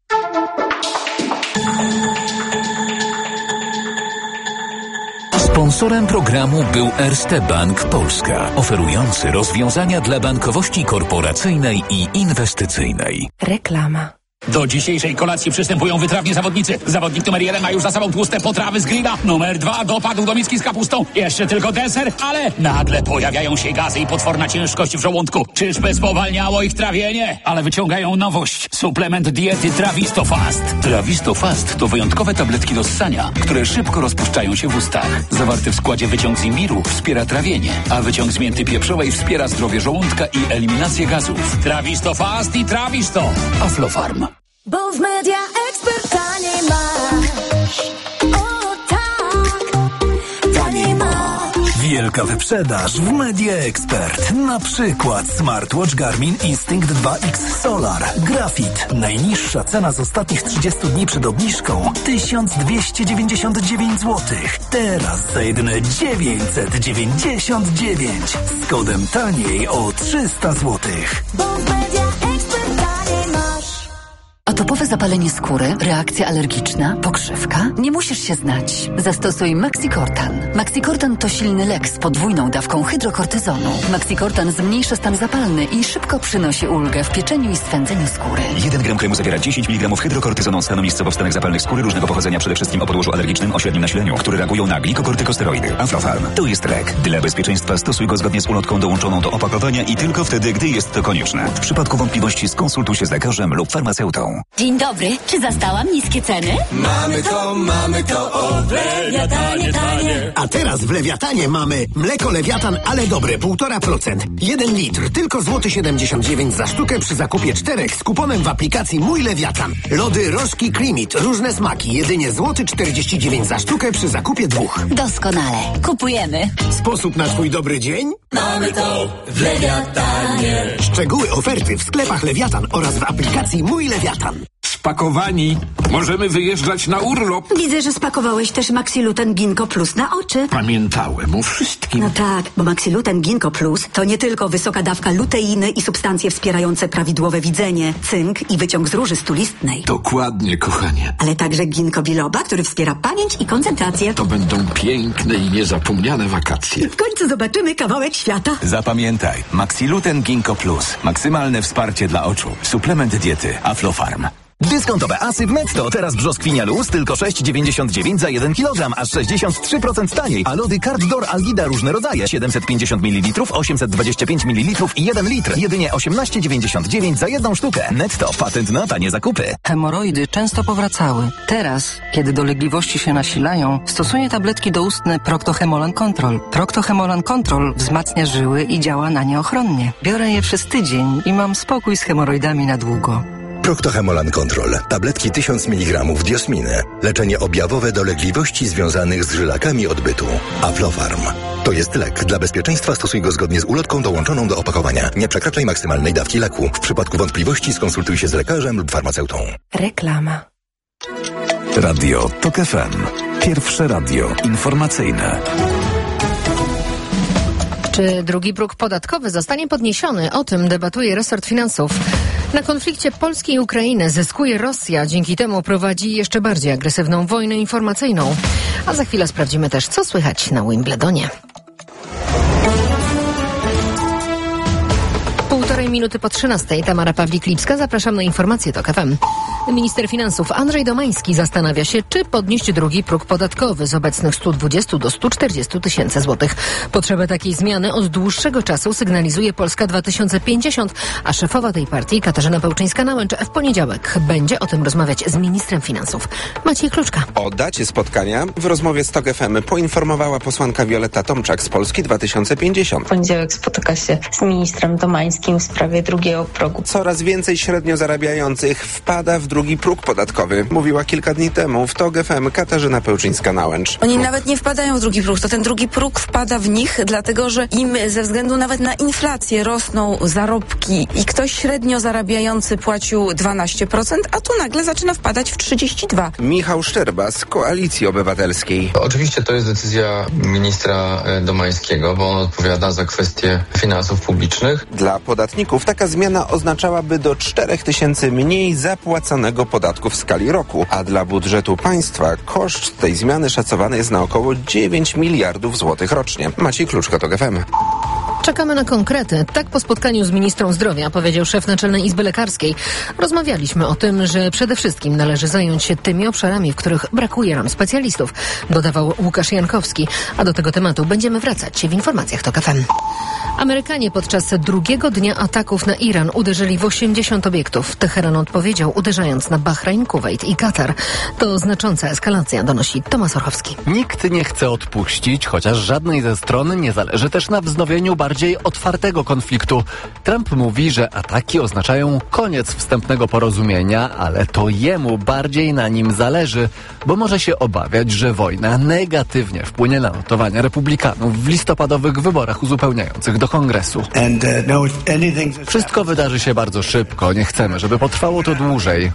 Sponsorem programu był Erste Bank Polska, oferujący rozwiązania dla bankowości korporacyjnej i inwestycyjnej. Reklama. Do dzisiejszej kolacji przystępują wytrawni zawodnicy. Zawodnik numer jeden ma już za sobą tłuste potrawy z grilla. Numer dwa dopadł do miski z kapustą. Jeszcze tylko deser, ale nagle pojawiają się gazy i potworna ciężkość w żołądku. Czyżby spowalniało ich trawienie? Ale wyciągają nowość. Suplement diety Trawisto Fast. Trawisto Fast to wyjątkowe tabletki do ssania, które szybko rozpuszczają się w ustach. Zawarty w składzie wyciąg z imbiru wspiera trawienie, a wyciąg z mięty pieprzowej wspiera zdrowie żołądka i eliminację gazów. Trawisto Fast i Trawisto. Aflofarm. Bo w Media Expert taniej masz. O tak, taniej masz. Wielka wyprzedaż w Media Expert. Na przykład smartwatch Garmin Instinct dwa X Solar. Grafit. Najniższa cena z ostatnich trzydziestu dni przed obniżką tysiąc dwieście dziewięćdziesiąt dziewięć złotych. Teraz za jedyne dziewięćset dziewięćdziesiąt dziewięć. Z kodem taniej o trzysta złotych. Atopowe zapalenie skóry, reakcja alergiczna, pokrzywka? Nie musisz się znać. Zastosuj Maxicortan. Maxicortan to silny lek z podwójną dawką hydrokortyzonu. Maxicortan zmniejsza stan zapalny i szybko przynosi ulgę w pieczeniu i swędzeniu skóry. jeden gram kremu zawiera dziesięć miligramów hydrokortyzonu stanu miejscowo w stanach zapalnych skóry różnego pochodzenia, przede wszystkim o podłożu alergicznym o średnim nasileniu, które reagują na glikokortykosteroidy. Aflofarm to jest lek. Dla bezpieczeństwa stosuj go zgodnie z ulotką dołączoną do opakowania i tylko wtedy, gdy jest to konieczne. W przypadku wątpliwości skonsultuj się z lekarzem lub farmaceutą. Dzień dobry, czy zastałam niskie ceny? Mamy to, mamy to, o Lewiatanie, tanie. A teraz w Lewiatanie mamy mleko Lewiatan, ale dobre, półtora procent. Jeden litr, tylko złoty siedemdziesiąt dziewięć za sztukę przy zakupie czterech z kuponem w aplikacji Mój Lewiatan. Lody Rożki Creamit, różne smaki, jedynie złoty czterdzieści dziewięć za sztukę przy zakupie dwóch. Doskonale, kupujemy. Sposób na twój dobry dzień? Mamy to w Lewiatanie. Szczegóły oferty w sklepach Lewiatan oraz w aplikacji Mój Lewiatan. Spakowani. Możemy wyjeżdżać na urlop. Widzę, że spakowałeś też Maxiluten Ginkgo Plus na oczy. Pamiętałem o wszystkim. No tak, bo Maxiluten Ginkgo Plus to nie tylko wysoka dawka luteiny i substancje wspierające prawidłowe widzenie, cynk i wyciąg z róży stulistnej. Dokładnie, kochanie. Ale także ginkgo biloba, który wspiera pamięć i koncentrację. To będą piękne i niezapomniane wakacje. W końcu zobaczymy kawałek świata. Zapamiętaj, Maxiluten Ginkgo Plus. Maksymalne wsparcie dla oczu. Suplement diety Aflofarm. Dyskontowe asy w Netto. Teraz brzoskwinia luz tylko sześć dziewięćdziesiąt dziewięć za jeden kilogram, aż sześćdziesiąt trzy procent taniej. A lody Cardor Algida różne rodzaje. siedemset pięćdziesiąt mililitrów, osiemset dwadzieścia pięć mililitrów i jeden litr. Jedynie osiemnaście dziewięćdziesiąt dziewięć za jedną sztukę. Netto. Patent na tanie zakupy. Hemoroidy często powracały. Teraz, kiedy dolegliwości się nasilają, stosuję tabletki doustne Procto-Hemolan Control. Procto-Hemolan Control wzmacnia żyły i działa na nie ochronnie. Biorę je przez tydzień i mam spokój z hemoroidami na długo. Procto-Hemolan Control. Tabletki tysiąc miligramów diosminy. Leczenie objawowe dolegliwości związanych z żylakami odbytu. Aflofarm. To jest lek. Dla bezpieczeństwa stosuj go zgodnie z ulotką dołączoną do opakowania. Nie przekraczaj maksymalnej dawki leku. W przypadku wątpliwości skonsultuj się z lekarzem lub farmaceutą. Reklama. Radio TOK F M. Pierwsze radio informacyjne. Czy drugi próg podatkowy zostanie podniesiony? O tym debatuje resort finansów. Na konflikcie Polski i Ukrainy zyskuje Rosja. Dzięki temu prowadzi jeszcze bardziej agresywną wojnę informacyjną. A za chwilę sprawdzimy też, co słychać na Wimbledonie. Półtorej minuty po trzynastej. Tamara Pawlik-Lipska. Zapraszam na informacje TOK F M. Minister finansów Andrzej Domański zastanawia się, czy podnieść drugi próg podatkowy z obecnych stu dwudziestu do stu czterdziestu tysięcy złotych. Potrzebę takiej zmiany od dłuższego czasu sygnalizuje Polska dwa tysiące pięćdziesiąt, a szefowa tej partii Katarzyna Pełczyńska-Nałęcz w poniedziałek będzie o tym rozmawiać z ministrem finansów. Maciej Kluczka. O dacie spotkania w rozmowie z TOK F M poinformowała posłanka Wioletta Tomczak z Polski dwa tysiące pięćdziesiąt. W poniedziałek spotyka się z ministrem Domańskim w sprawie drugiego progu. Coraz więcej średnio zarabiających wpada w drugi próg podatkowy, mówiła kilka dni temu w TOK F M Katarzyna Pełczyńska-Nałęcz. Oni nawet nie wpadają w drugi próg, to ten drugi próg wpada w nich, dlatego że im ze względu nawet na inflację rosną zarobki i ktoś średnio zarabiający płacił dwanaście procent, a tu nagle zaczyna wpadać w trzydzieści dwa procent. Michał Szczerba z Koalicji Obywatelskiej. Oczywiście to jest decyzja ministra Domańskiego, bo on odpowiada za kwestie finansów publicznych. Dla podatników taka zmiana oznaczałaby do czterech tysięcy mniej zapłaconego podatku w skali roku, a dla budżetu państwa koszt tej zmiany szacowany jest na około dziewięć miliardów złotych rocznie. Maciej Kluczka, TOK F M. Czekamy na konkrety. Tak po spotkaniu z ministrą zdrowia powiedział szef Naczelnej Izby Lekarskiej. Rozmawialiśmy o tym, że przede wszystkim należy zająć się tymi obszarami, w których brakuje nam specjalistów, dodawał Łukasz Jankowski. A do tego tematu będziemy wracać w informacjach TOK F M. Amerykanie podczas drugiego dnia ataków na Iran uderzyli w osiemdziesiąt obiektów. Teheran odpowiedział, uderzając na Bahrajn, Kuwejt i Katar. To znacząca eskalacja, donosi Tomasz Orchowski. Nikt nie chce odpuścić, chociaż żadnej ze stron nie zależy też na wznowieniu bardziej bardziej otwartego konfliktu. Trump mówi, że ataki oznaczają koniec wstępnego porozumienia, ale to jemu bardziej na nim zależy, bo może się obawiać, że wojna negatywnie wpłynie na notowania republikanów w listopadowych wyborach uzupełniających do Kongresu. Wszystko wydarzy się bardzo szybko. Nie chcemy, żeby potrwało to dłużej.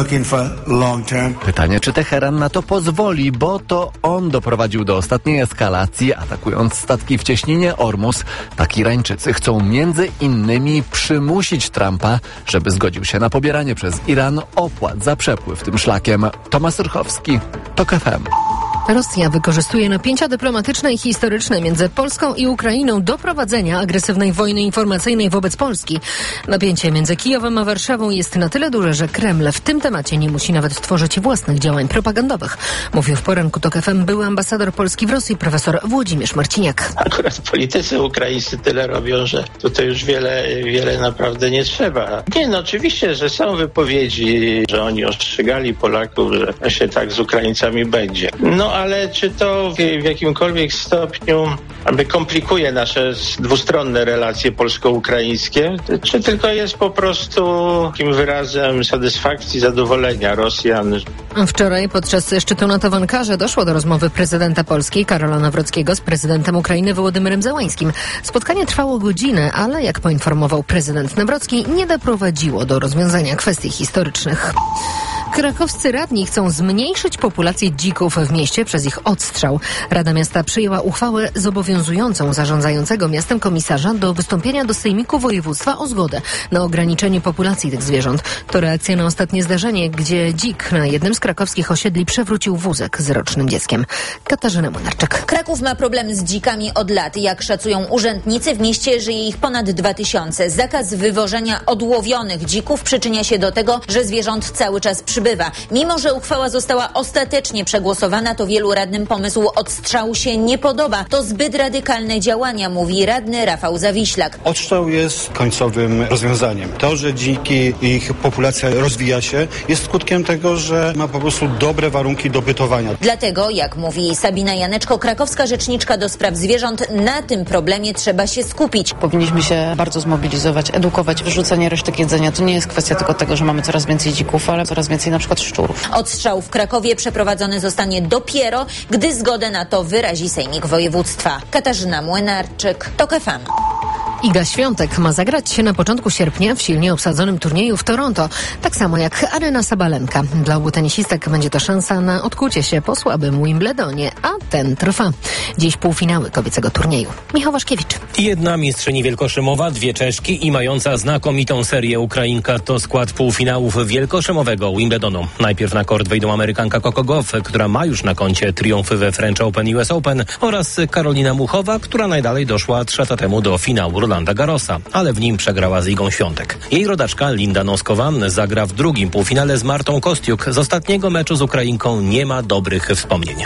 Pytanie, czy Teheran na to pozwoli, bo to on doprowadził do ostatniej eskalacji, atakując statki w cieśninie Ormus. Tak Irańczycy chcą między innymi przymusić Trumpa, żeby zgodził się na pobieranie przez Iran opłat za przepływ tym szlakiem. Tomasz Rychowski, TOK F M. Rosja wykorzystuje napięcia dyplomatyczne i historyczne między Polską i Ukrainą do prowadzenia agresywnej wojny informacyjnej wobec Polski. Napięcie między Kijowem a Warszawą jest na tyle duże, że Kreml w tym temacie nie musi nawet tworzyć własnych działań propagandowych. Mówił w poranku TOK F M były ambasador Polski w Rosji profesor Włodzimierz Marciniak. Akurat politycy ukraińscy tyle robią, że tutaj już wiele, wiele naprawdę nie trzeba. Nie, no oczywiście, że są wypowiedzi, że oni ostrzegali Polaków, że się tak z Ukraińcami będzie. No ale czy to w, w jakimkolwiek stopniu aby komplikuje nasze dwustronne relacje polsko-ukraińskie, czy tylko jest po prostu takim wyrazem satysfakcji, zadowolenia Rosjan? Wczoraj podczas szczytu NATO w Ankarze doszło do rozmowy prezydenta Polski Karola Nawrockiego z prezydentem Ukrainy Wołodymyrem Zełańskim. Spotkanie trwało godzinę, ale jak poinformował prezydent Nawrocki, nie doprowadziło do rozwiązania kwestii historycznych. Krakowscy radni chcą zmniejszyć populację dzików w mieście przez ich odstrzał. Rada Miasta przyjęła uchwałę zobowiązującą zarządzającego miastem komisarza do wystąpienia do Sejmiku Województwa o zgodę na ograniczenie populacji tych zwierząt. To reakcja na ostatnie zdarzenie, gdzie dzik na jednym z krakowskich osiedli przewrócił wózek z rocznym dzieckiem. Katarzyna Młynarczyk. Kraków ma problem z dzikami od lat. Jak szacują urzędnicy, w mieście żyje ich ponad dwa tysiące. Zakaz wywożenia odłowionych dzików przyczynia się do tego, że zwierząt cały czas przybywa. Mimo że uchwała została ostatecznie przegłosowana, to wielu radnym pomysł odstrzału się nie podoba. To zbyt radykalne działania, mówi radny Rafał Zawiślak. Odstrzał jest końcowym rozwiązaniem. To, że dziki, ich populacja rozwija się, jest skutkiem tego, że ma po prostu dobre warunki do bytowania. Dlatego, jak mówi Sabina Janeczko, krakowska rzeczniczka do spraw zwierząt, na tym problemie trzeba się skupić. Powinniśmy się bardzo zmobilizować, edukować. Wyrzucanie resztek jedzenia to nie jest kwestia tylko tego, że mamy coraz więcej dzików, ale coraz więcej na przykład szczurów. Odstrzał w Krakowie przeprowadzony zostanie dopiero, gdy zgodę na to wyrazi Sejmik Województwa. Katarzyna Młynarczyk, TOK F M. Iga Świątek ma zagrać się na początku sierpnia w silnie obsadzonym turnieju w Toronto, tak samo jak Aryna Sabalenka. Dla obu tenisistek będzie to szansa na odkucie się po słabym Wimbledonie, a ten trwa. Dziś półfinały kobiecego turnieju. Michał Waszkiewicz. Jedna mistrzyni wielkoszymowa, dwie Czeszki i mająca znakomitą serię Ukrainka to skład półfinałów wielkoszymowego Wimbledonu. Najpierw na kort wejdą Amerykanka Coco Gauff, która ma już na koncie triumfy we French Open i U S Open, oraz Karolina Muchowa, która najdalej doszła trzy lata temu do finału Rolanda Garrosa, ale w nim przegrała z Igą Świątek. Jej rodaczka Linda Noskowa zagra w drugim półfinale z Martą Kostiuk. Z ostatniego meczu z Ukrainką nie ma dobrych wspomnień.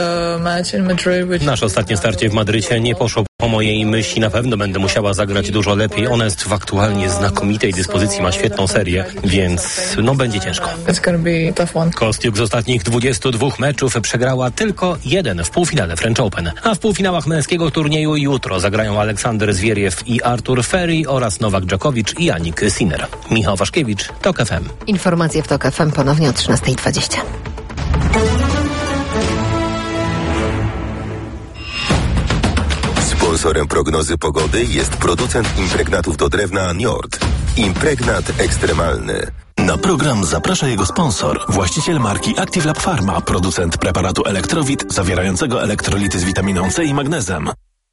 Nasze ostatnie starcie w Madrycie nie poszło po mojej myśli. Na pewno będę musiała zagrać dużo lepiej. Ona jest w aktualnie znakomitej dyspozycji, ma świetną serię, więc no będzie ciężko. Kostiuk z ostatnich dwudziestu dwóch meczów przegrała tylko jeden w półfinale French Open. A w półfinałach męskiego turnieju jutro zagrają Aleksander Zwieriew i Artur Ferry oraz Nowak Dżokowicz i Jannik Sinner. Michał Waszkiewicz, TOK F M. Informacje w TOK F M ponownie o trzynastej dwadzieścia. Sponsorem prognozy pogody jest producent impregnatów do drewna Njord. Impregnat ekstremalny. Na program zaprasza jego sponsor, właściciel marki Active Lab Pharma, producent preparatu Elektrowit zawierającego elektrolity z witaminą C i magnezem.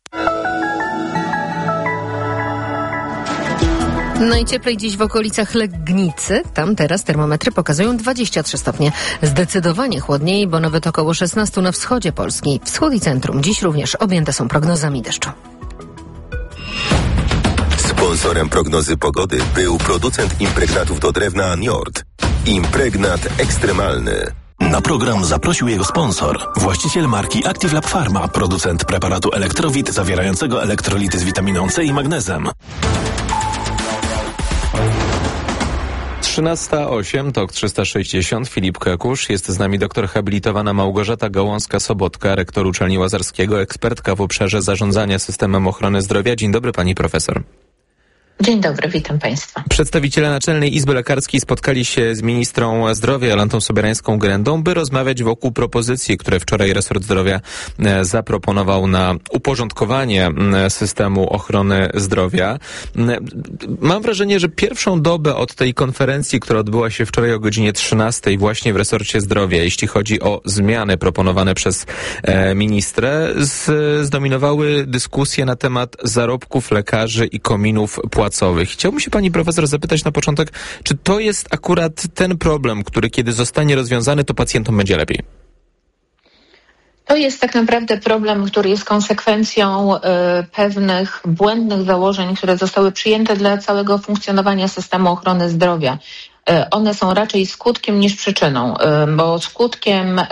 Najcieplej dziś w okolicach Legnicy. Tam teraz termometry pokazują dwadzieścia trzy stopnie. Zdecydowanie chłodniej, bo nawet około szesnaście na wschodzie Polski. Wschód i centrum dziś również objęte są prognozami deszczu. Sponsorem prognozy pogody był producent impregnatów do drewna Njord. Impregnat ekstremalny. Na program zaprosił jego sponsor, właściciel marki Active Lab Pharma, producent preparatu Elektrowit zawierającego elektrolity z witaminą C i magnezem. trzynasta osiem, Tok trzysta sześćdziesiąt, Filip Kekusz. Jest z nami doktor habilitowana Małgorzata Gałązka-Sobotka, rektor Uczelni Łazarskiego, ekspertka w obszarze zarządzania systemem ochrony zdrowia. Dzień dobry, pani profesor. Dzień dobry, witam państwa. Przedstawiciele Naczelnej Izby Lekarskiej spotkali się z ministrą zdrowia Jolantą Sobierańską-Grendą, by rozmawiać wokół propozycji, które wczoraj resort zdrowia zaproponował na uporządkowanie systemu ochrony zdrowia. Mam wrażenie, że pierwszą dobę od tej konferencji, która odbyła się wczoraj o godzinie trzynastej właśnie w resorcie zdrowia, jeśli chodzi o zmiany proponowane przez ministrę, zdominowały dyskusje na temat zarobków lekarzy i kominów płacowych. Chciałbym się pani profesor zapytać na początek, czy to jest akurat ten problem, który kiedy zostanie rozwiązany, to pacjentom będzie lepiej? To jest tak naprawdę problem, który jest konsekwencją y, pewnych błędnych założeń, które zostały przyjęte dla całego funkcjonowania systemu ochrony zdrowia. One są raczej skutkiem niż przyczyną, bo skutkiem,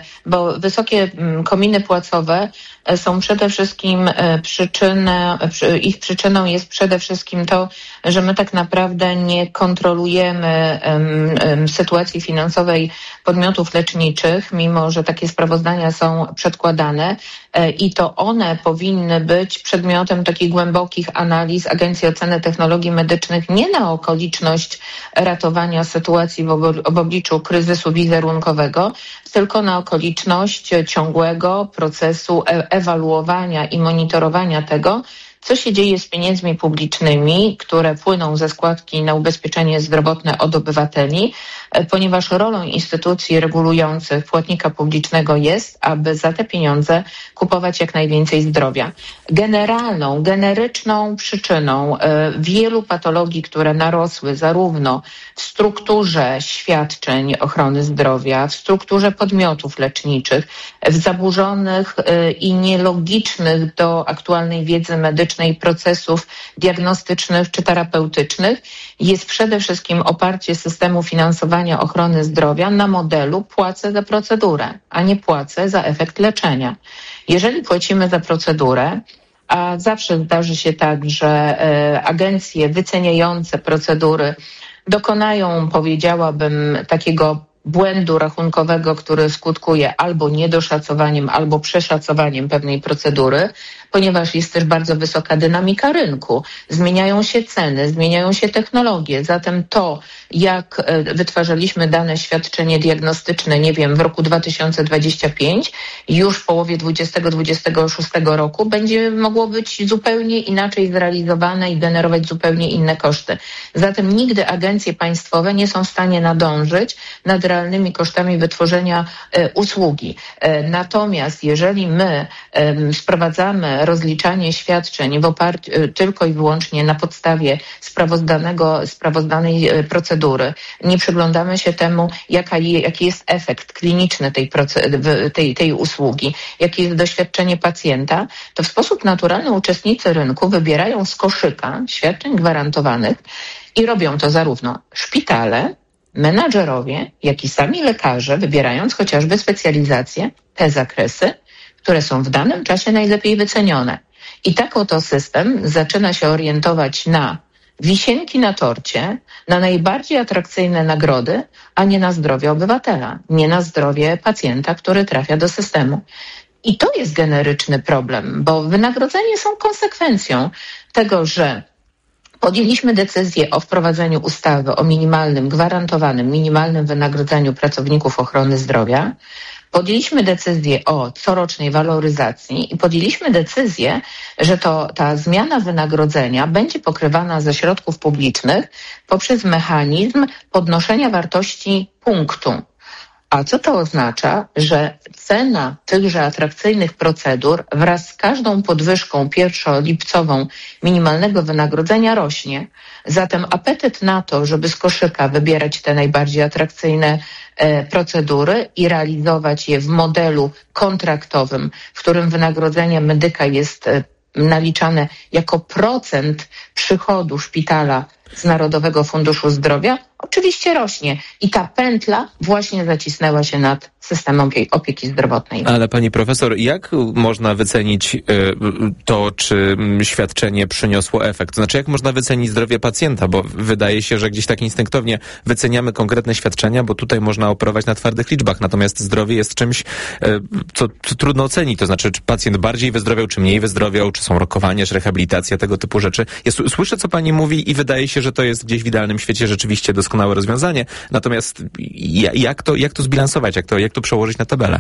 bo wysokie kominy płacowe są przede wszystkim przyczyny, ich przyczyną jest przede wszystkim to, że my tak naprawdę nie kontrolujemy sytuacji finansowej podmiotów leczniczych, mimo że takie sprawozdania są przedkładane i to one powinny być przedmiotem takich głębokich analiz Agencji Oceny Technologii Medycznych nie na okoliczność ratowania sytuacji w, ob- w obliczu kryzysu wizerunkowego, tylko na okoliczność ciągłego procesu e- ewaluowania i monitorowania tego, co się dzieje z pieniędzmi publicznymi, które płyną ze składki na ubezpieczenie zdrowotne od obywateli, ponieważ rolą instytucji regulujących płatnika publicznego jest, aby za te pieniądze kupować jak najwięcej zdrowia. Generalną, generyczną przyczyną wielu patologii, które narosły zarówno w strukturze świadczeń ochrony zdrowia, w strukturze podmiotów leczniczych, w zaburzonych i nielogicznych do aktualnej wiedzy medycznej procesów diagnostycznych czy terapeutycznych, jest przede wszystkim oparcie systemu finansowania ochrony zdrowia na modelu płacę za procedurę, a nie płacę za efekt leczenia. Jeżeli płacimy za procedurę, a zawsze zdarzy się tak, że e, agencje wyceniające procedury dokonają, powiedziałabym, takiego błędu rachunkowego, który skutkuje albo niedoszacowaniem, albo przeszacowaniem pewnej procedury, ponieważ jest też bardzo wysoka dynamika rynku. Zmieniają się ceny, zmieniają się technologie. Zatem to, jak wytwarzaliśmy dane świadczenie diagnostyczne, nie wiem, w roku dwa tysiące dwudziestym piątym, już w połowie dwudziestego dwudziestego szóstego roku będzie mogło być zupełnie inaczej zrealizowane i generować zupełnie inne koszty. Zatem nigdy agencje państwowe nie są w stanie nadążyć nad realnymi kosztami wytworzenia e, usługi. E, natomiast jeżeli my e, sprowadzamy rozliczanie świadczeń w oparciu e, tylko i wyłącznie na podstawie sprawozdanego, sprawozdanej e, procedury, nie przyglądamy się temu, jaka je, jaki jest efekt kliniczny tej, proce- tej, tej usługi, jakie jest doświadczenie pacjenta, to w sposób naturalny uczestnicy rynku wybierają z koszyka świadczeń gwarantowanych i robią to zarówno szpitale, menadżerowie, jak i sami lekarze, wybierając chociażby specjalizacje, te zakresy, które są w danym czasie najlepiej wycenione. I tak oto system zaczyna się orientować na wisienki na torcie, na najbardziej atrakcyjne nagrody, a nie na zdrowie obywatela, nie na zdrowie pacjenta, który trafia do systemu. I to jest generyczny problem, bo wynagrodzenia są konsekwencją tego, że podjęliśmy decyzję o wprowadzeniu ustawy o minimalnym, gwarantowanym, minimalnym wynagrodzeniu pracowników ochrony zdrowia. Podjęliśmy decyzję o corocznej waloryzacji i podjęliśmy decyzję, że to ta zmiana wynagrodzenia będzie pokrywana ze środków publicznych poprzez mechanizm podnoszenia wartości punktu. A co to oznacza? Że cena tychże atrakcyjnych procedur wraz z każdą podwyżką pierwszolipcową minimalnego wynagrodzenia rośnie. Zatem apetyt na to, żeby z koszyka wybierać te najbardziej atrakcyjne e, procedury i realizować je w modelu kontraktowym, w którym wynagrodzenie medyka jest e, naliczane jako procent przychodu szpitala z Narodowego Funduszu Zdrowia, oczywiście rośnie. I ta pętla właśnie zacisnęła się nad systemem opieki zdrowotnej. Ale pani profesor, jak można wycenić y, to, czy świadczenie przyniosło efekt? To znaczy, jak można wycenić zdrowie pacjenta? Bo wydaje się, że gdzieś tak instynktownie wyceniamy konkretne świadczenia, bo tutaj można operować na twardych liczbach. Natomiast zdrowie jest czymś, y, co, co trudno ocenić. To znaczy, czy pacjent bardziej wyzdrowiał, czy mniej wyzdrowiał, czy są rokowania, czy rehabilitacja, tego typu rzeczy. Ja słyszę, co pani mówi i wydaje się, że to jest gdzieś w idealnym świecie rzeczywiście doskonałe rozwiązanie. Natomiast jak to, jak to zbilansować? Jak to, jak to przełożyć na tabelę?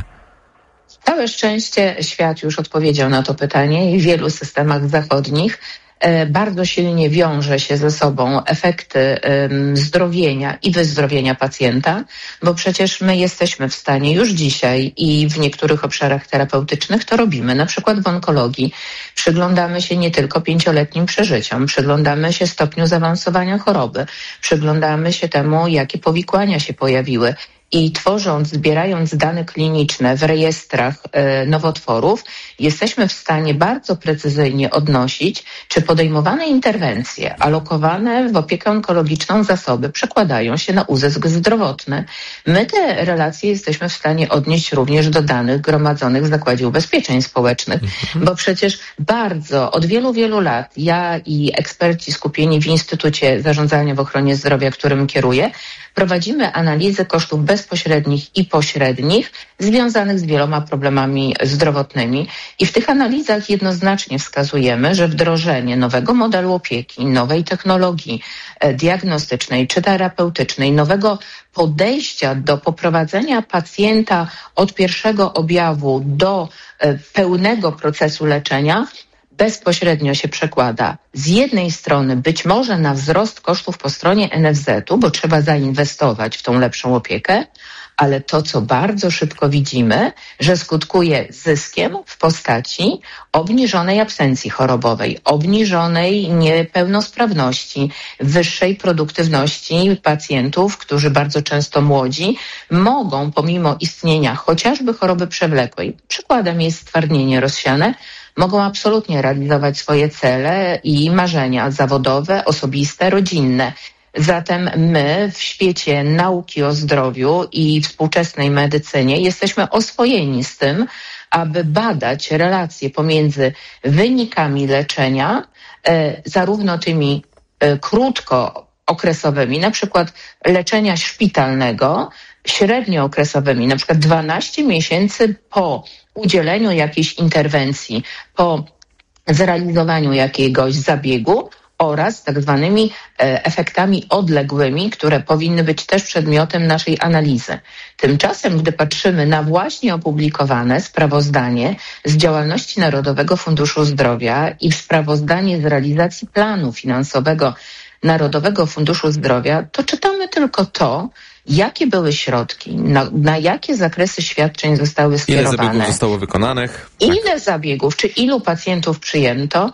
Całe szczęście świat już odpowiedział na to pytanie i w wielu systemach zachodnich bardzo silnie wiąże się ze sobą efekty zdrowienia i wyzdrowienia pacjenta, bo przecież my jesteśmy w stanie już dzisiaj i w niektórych obszarach terapeutycznych to robimy, na przykład w onkologii. Przyglądamy się nie tylko pięcioletnim przeżyciom, przyglądamy się stopniu zaawansowania choroby, przyglądamy się temu, jakie powikłania się pojawiły. I tworząc, zbierając dane kliniczne w rejestrach e, nowotworów, jesteśmy w stanie bardzo precyzyjnie odnosić, czy podejmowane interwencje, alokowane w opiekę onkologiczną zasoby przekładają się na uzysk zdrowotny. My te relacje jesteśmy w stanie odnieść również do danych gromadzonych w Zakładzie Ubezpieczeń Społecznych, mhm. bo przecież bardzo, od wielu, wielu lat ja i eksperci skupieni w Instytucie Zarządzania w Ochronie Zdrowia, którym kieruję, prowadzimy analizy kosztów bezpośrednich i pośrednich związanych z wieloma problemami zdrowotnymi i w tych analizach jednoznacznie wskazujemy, że wdrożenie nowego modelu opieki, nowej technologii diagnostycznej czy terapeutycznej, nowego podejścia do poprowadzenia pacjenta od pierwszego objawu do pełnego procesu leczenia bezpośrednio się przekłada z jednej strony być może na wzrost kosztów po stronie N F Z-u, bo trzeba zainwestować w tą lepszą opiekę, ale to, co bardzo szybko widzimy, że skutkuje zyskiem w postaci obniżonej absencji chorobowej, obniżonej niepełnosprawności, wyższej produktywności pacjentów, którzy bardzo często młodzi mogą pomimo istnienia chociażby choroby przewlekłej, przykładem jest stwardnienie rozsiane, mogą absolutnie realizować swoje cele i marzenia zawodowe, osobiste, rodzinne. Zatem my w świecie nauki o zdrowiu i współczesnej medycynie jesteśmy oswojeni z tym, aby badać relacje pomiędzy wynikami leczenia, e, zarówno tymi e, krótkookresowymi, na przykład leczenia szpitalnego, średniookresowymi, na przykład dwanaście miesięcy po udzieleniu jakiejś interwencji, po zrealizowaniu jakiegoś zabiegu oraz tak zwanymi efektami odległymi, które powinny być też przedmiotem naszej analizy. Tymczasem, gdy patrzymy na właśnie opublikowane sprawozdanie z działalności Narodowego Funduszu Zdrowia i sprawozdanie z realizacji planu finansowego Narodowego Funduszu Zdrowia, to czytamy tylko to, jakie były środki, na, na jakie zakresy świadczeń zostały skierowane. Ile zabiegów zostało wykonanych? Ile tak. zabiegów, czy ilu pacjentów przyjęto?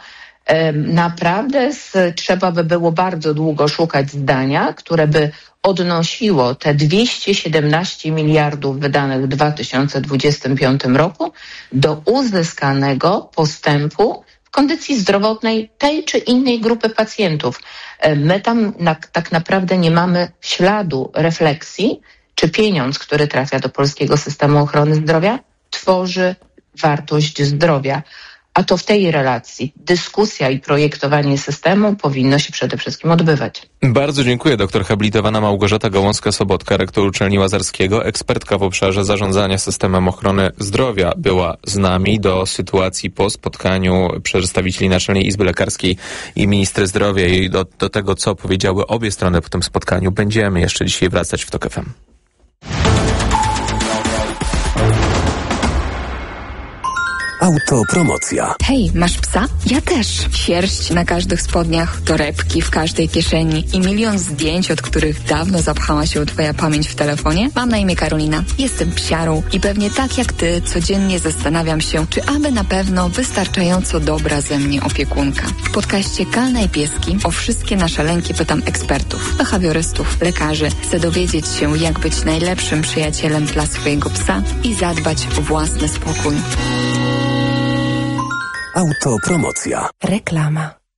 Naprawdę z, trzeba by było bardzo długo szukać zdania, które by odnosiło te dwieście siedemnaście miliardów wydanych w dwa tysiące dwudziestym piątym roku do uzyskanego postępu w kondycji zdrowotnej tej czy innej grupy pacjentów. My tam na, tak naprawdę nie mamy śladu refleksji, czy pieniądz, który trafia do polskiego systemu ochrony zdrowia, tworzy wartość zdrowia. A to w tej relacji dyskusja i projektowanie systemu powinno się przede wszystkim odbywać. Bardzo dziękuję. Doktor habilitowana Małgorzata Gałązka-Sobotka, rektor Uczelni Łazarskiego, ekspertka w obszarze zarządzania systemem ochrony zdrowia, była z nami. Do sytuacji po spotkaniu przedstawicieli Naczelnej Izby Lekarskiej i ministry zdrowia i do, do tego, co powiedziały obie strony po tym spotkaniu, będziemy jeszcze dzisiaj wracać w TOK F M. Autopromocja. Hej, masz psa? Ja też. Sierść na każdych spodniach, torebki w każdej kieszeni i milion zdjęć, od których dawno zapchała się twoja pamięć w telefonie? Mam na imię Karolina. Jestem psiarą i pewnie tak jak ty codziennie zastanawiam się, czy aby na pewno wystarczająco dobra ze mnie opiekunka. W podcaście Kalna i Pieski o wszystkie nasze lęki pytam ekspertów, behawiorystów, lekarzy. Chcę dowiedzieć się, jak być najlepszym przyjacielem dla swojego psa i zadbać o własny spokój. Autopromocja. Reklama.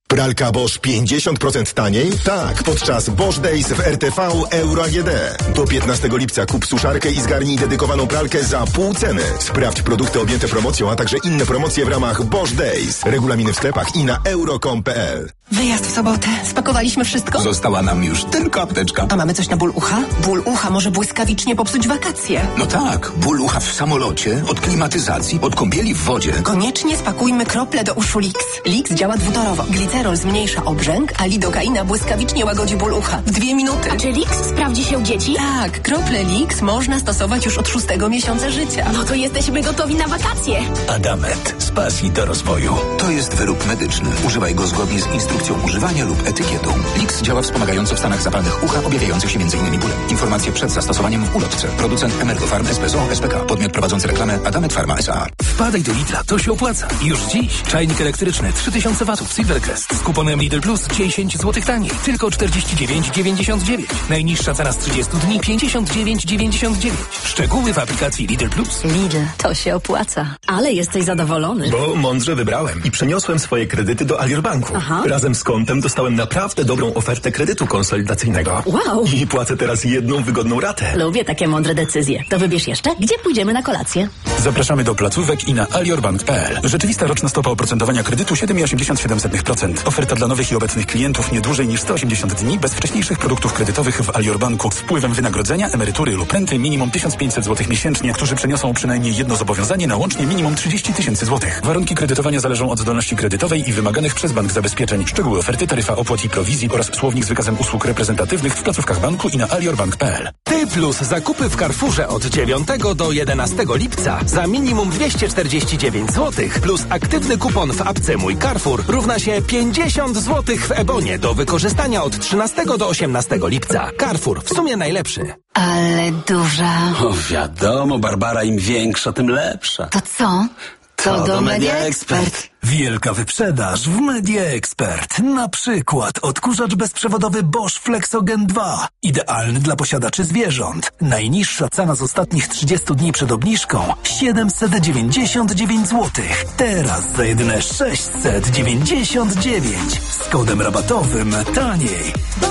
Pralka Bosch pięćdziesiąt procent taniej? Tak, podczas Bosch Days w R T V Euro A G D. Do piętnastego lipca kup suszarkę i zgarnij dedykowaną pralkę za pół ceny. Sprawdź produkty objęte promocją, a także inne promocje w ramach Bosch Days. Regulaminy w sklepach i na euro kropka com kropka p l. Wyjazd w sobotę. Spakowaliśmy wszystko? Została nam już tylko apteczka. A mamy coś na ból ucha? Ból ucha może błyskawicznie popsuć wakacje. No tak, ból ucha w samolocie, od klimatyzacji, od kąpieli w wodzie. Koniecznie spakujmy krople do uszu Lix. Lix działa dwutorowo. Glicerol zmniejsza obrzęk, a lidokaina błyskawicznie łagodzi ból ucha. W dwie minuty. A czy Lix sprawdzi się u dzieci? Tak, krople Lix można stosować już od szóstego miesiąca życia. No to jesteśmy gotowi na wakacje. Adamant. Z pasji do rozwoju. To jest wyrób medyczny. Używaj go zgodnie z instrukcją używania lub etykietą. Lix działa wspomagająco w stanach zapalnych ucha objawiających się m.in. bólem. Informacje przed zastosowaniem w ulotce. Producent Emergofarm S P Z O S P K. Podmiot prowadzący reklamę Adamant Pharma S A. Wpadaj do Lidla, to się opłaca. Już dziś czajnik elektryczny trzy tysiące watów Silvercrest z kuponem Lidl Plus dziesięć złotych taniej. Tylko czterdzieści dziewięć dziewięćdziesiąt dziewięć. Najniższa cena z trzydziestu dni pięćdziesiąt dziewięć dziewięćdziesiąt dziewięć. Szczegóły w aplikacji Lidl Plus. Lidl, to się opłaca. Ale jesteś zadowolony. Bo mądrze wybrałem i przeniosłem swoje kredyty do Alior Banku. Aha. Razem z kontem dostałem naprawdę dobrą ofertę kredytu konsolidacyjnego. Wow. I płacę teraz jedną wygodną ratę. Lubię takie mądre decyzje. To wybierz jeszcze, gdzie pójdziemy na kolację. Zapraszamy do placówek i na aliorbank kropka p l. Rzeczywista roczna stopa oprocentowania kredytu siedem przecinek osiemdziesiąt siedem procent. Oferta dla nowych i obecnych klientów nie dłużej niż sto osiemdziesiąt dni bez wcześniejszych produktów kredytowych w Alior Banku z wpływem wynagrodzenia, emerytury lub renty minimum tysiąc pięćset złotych miesięcznie, którzy przeniosą przynajmniej jedno zobowiązanie na łącznie minimum trzydzieści tysięcy złotych. Warunki kredytowania zależą od zdolności kredytowej i wymaganych przez bank zabezpieczeń. Szczegóły oferty, taryfa opłat i prowizji oraz słownik z wykazem usług reprezentatywnych w placówkach banku i na aliorbank kropka p l. Ty plus zakupy w Carrefourze od dziewiątego do jedenastego lipca za minimum dwieście czterdzieści dziewięć złotych plus aktywny kupon w apce Mój Carrefour równa się pięćdziesiąt złotych w Ebonie do wykorzystania od trzynastego do osiemnastego lipca. Carrefour, w sumie najlepszy. Ale duża. O wiadomo, Barbara, im większa, tym lepsza. To co? To, to do Media Expert. Wielka wyprzedaż w Media Expert. Na przykład odkurzacz bezprzewodowy Bosch Flexogen dwa. Idealny dla posiadaczy zwierząt. Najniższa cena z ostatnich trzydziestu dni przed obniżką siedemset dziewięćdziesiąt dziewięć złotych. Teraz za jedyne sześćset dziewięćdziesiąt dziewięć. Z kodem rabatowym taniej.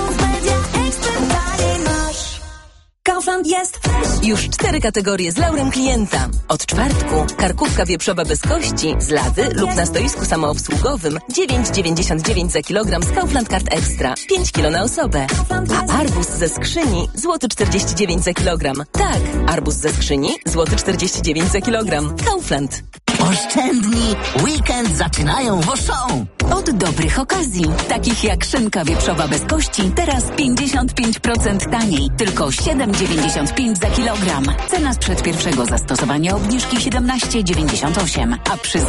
Kaufland jest już cztery kategorie z laurem klienta. Od czwartku karkówka wieprzowa bez kości z lady lub na stoisku samoobsługowym dziewięć dziewięćdziesiąt dziewięć za kilogram z Kaufland Card Extra, pięć kilo na osobę. A arbuz ze skrzyni złoty czterdzieści dziewięć za kilogram. Tak, arbuz ze skrzyni złoty czterdzieści dziewięć za kilogram. Kaufland. Oszczędni. Weekend zaczynają w Auchan. Od dobrych okazji, takich jak szynka wieprzowa bez kości, teraz pięćdziesiąt pięć procent taniej, tylko siedem dziewięćdziesiąt pięć za kilogram. Cena sprzed pierwszego zastosowania obniżki siedemnaście dziewięćdziesiąt osiem, a przy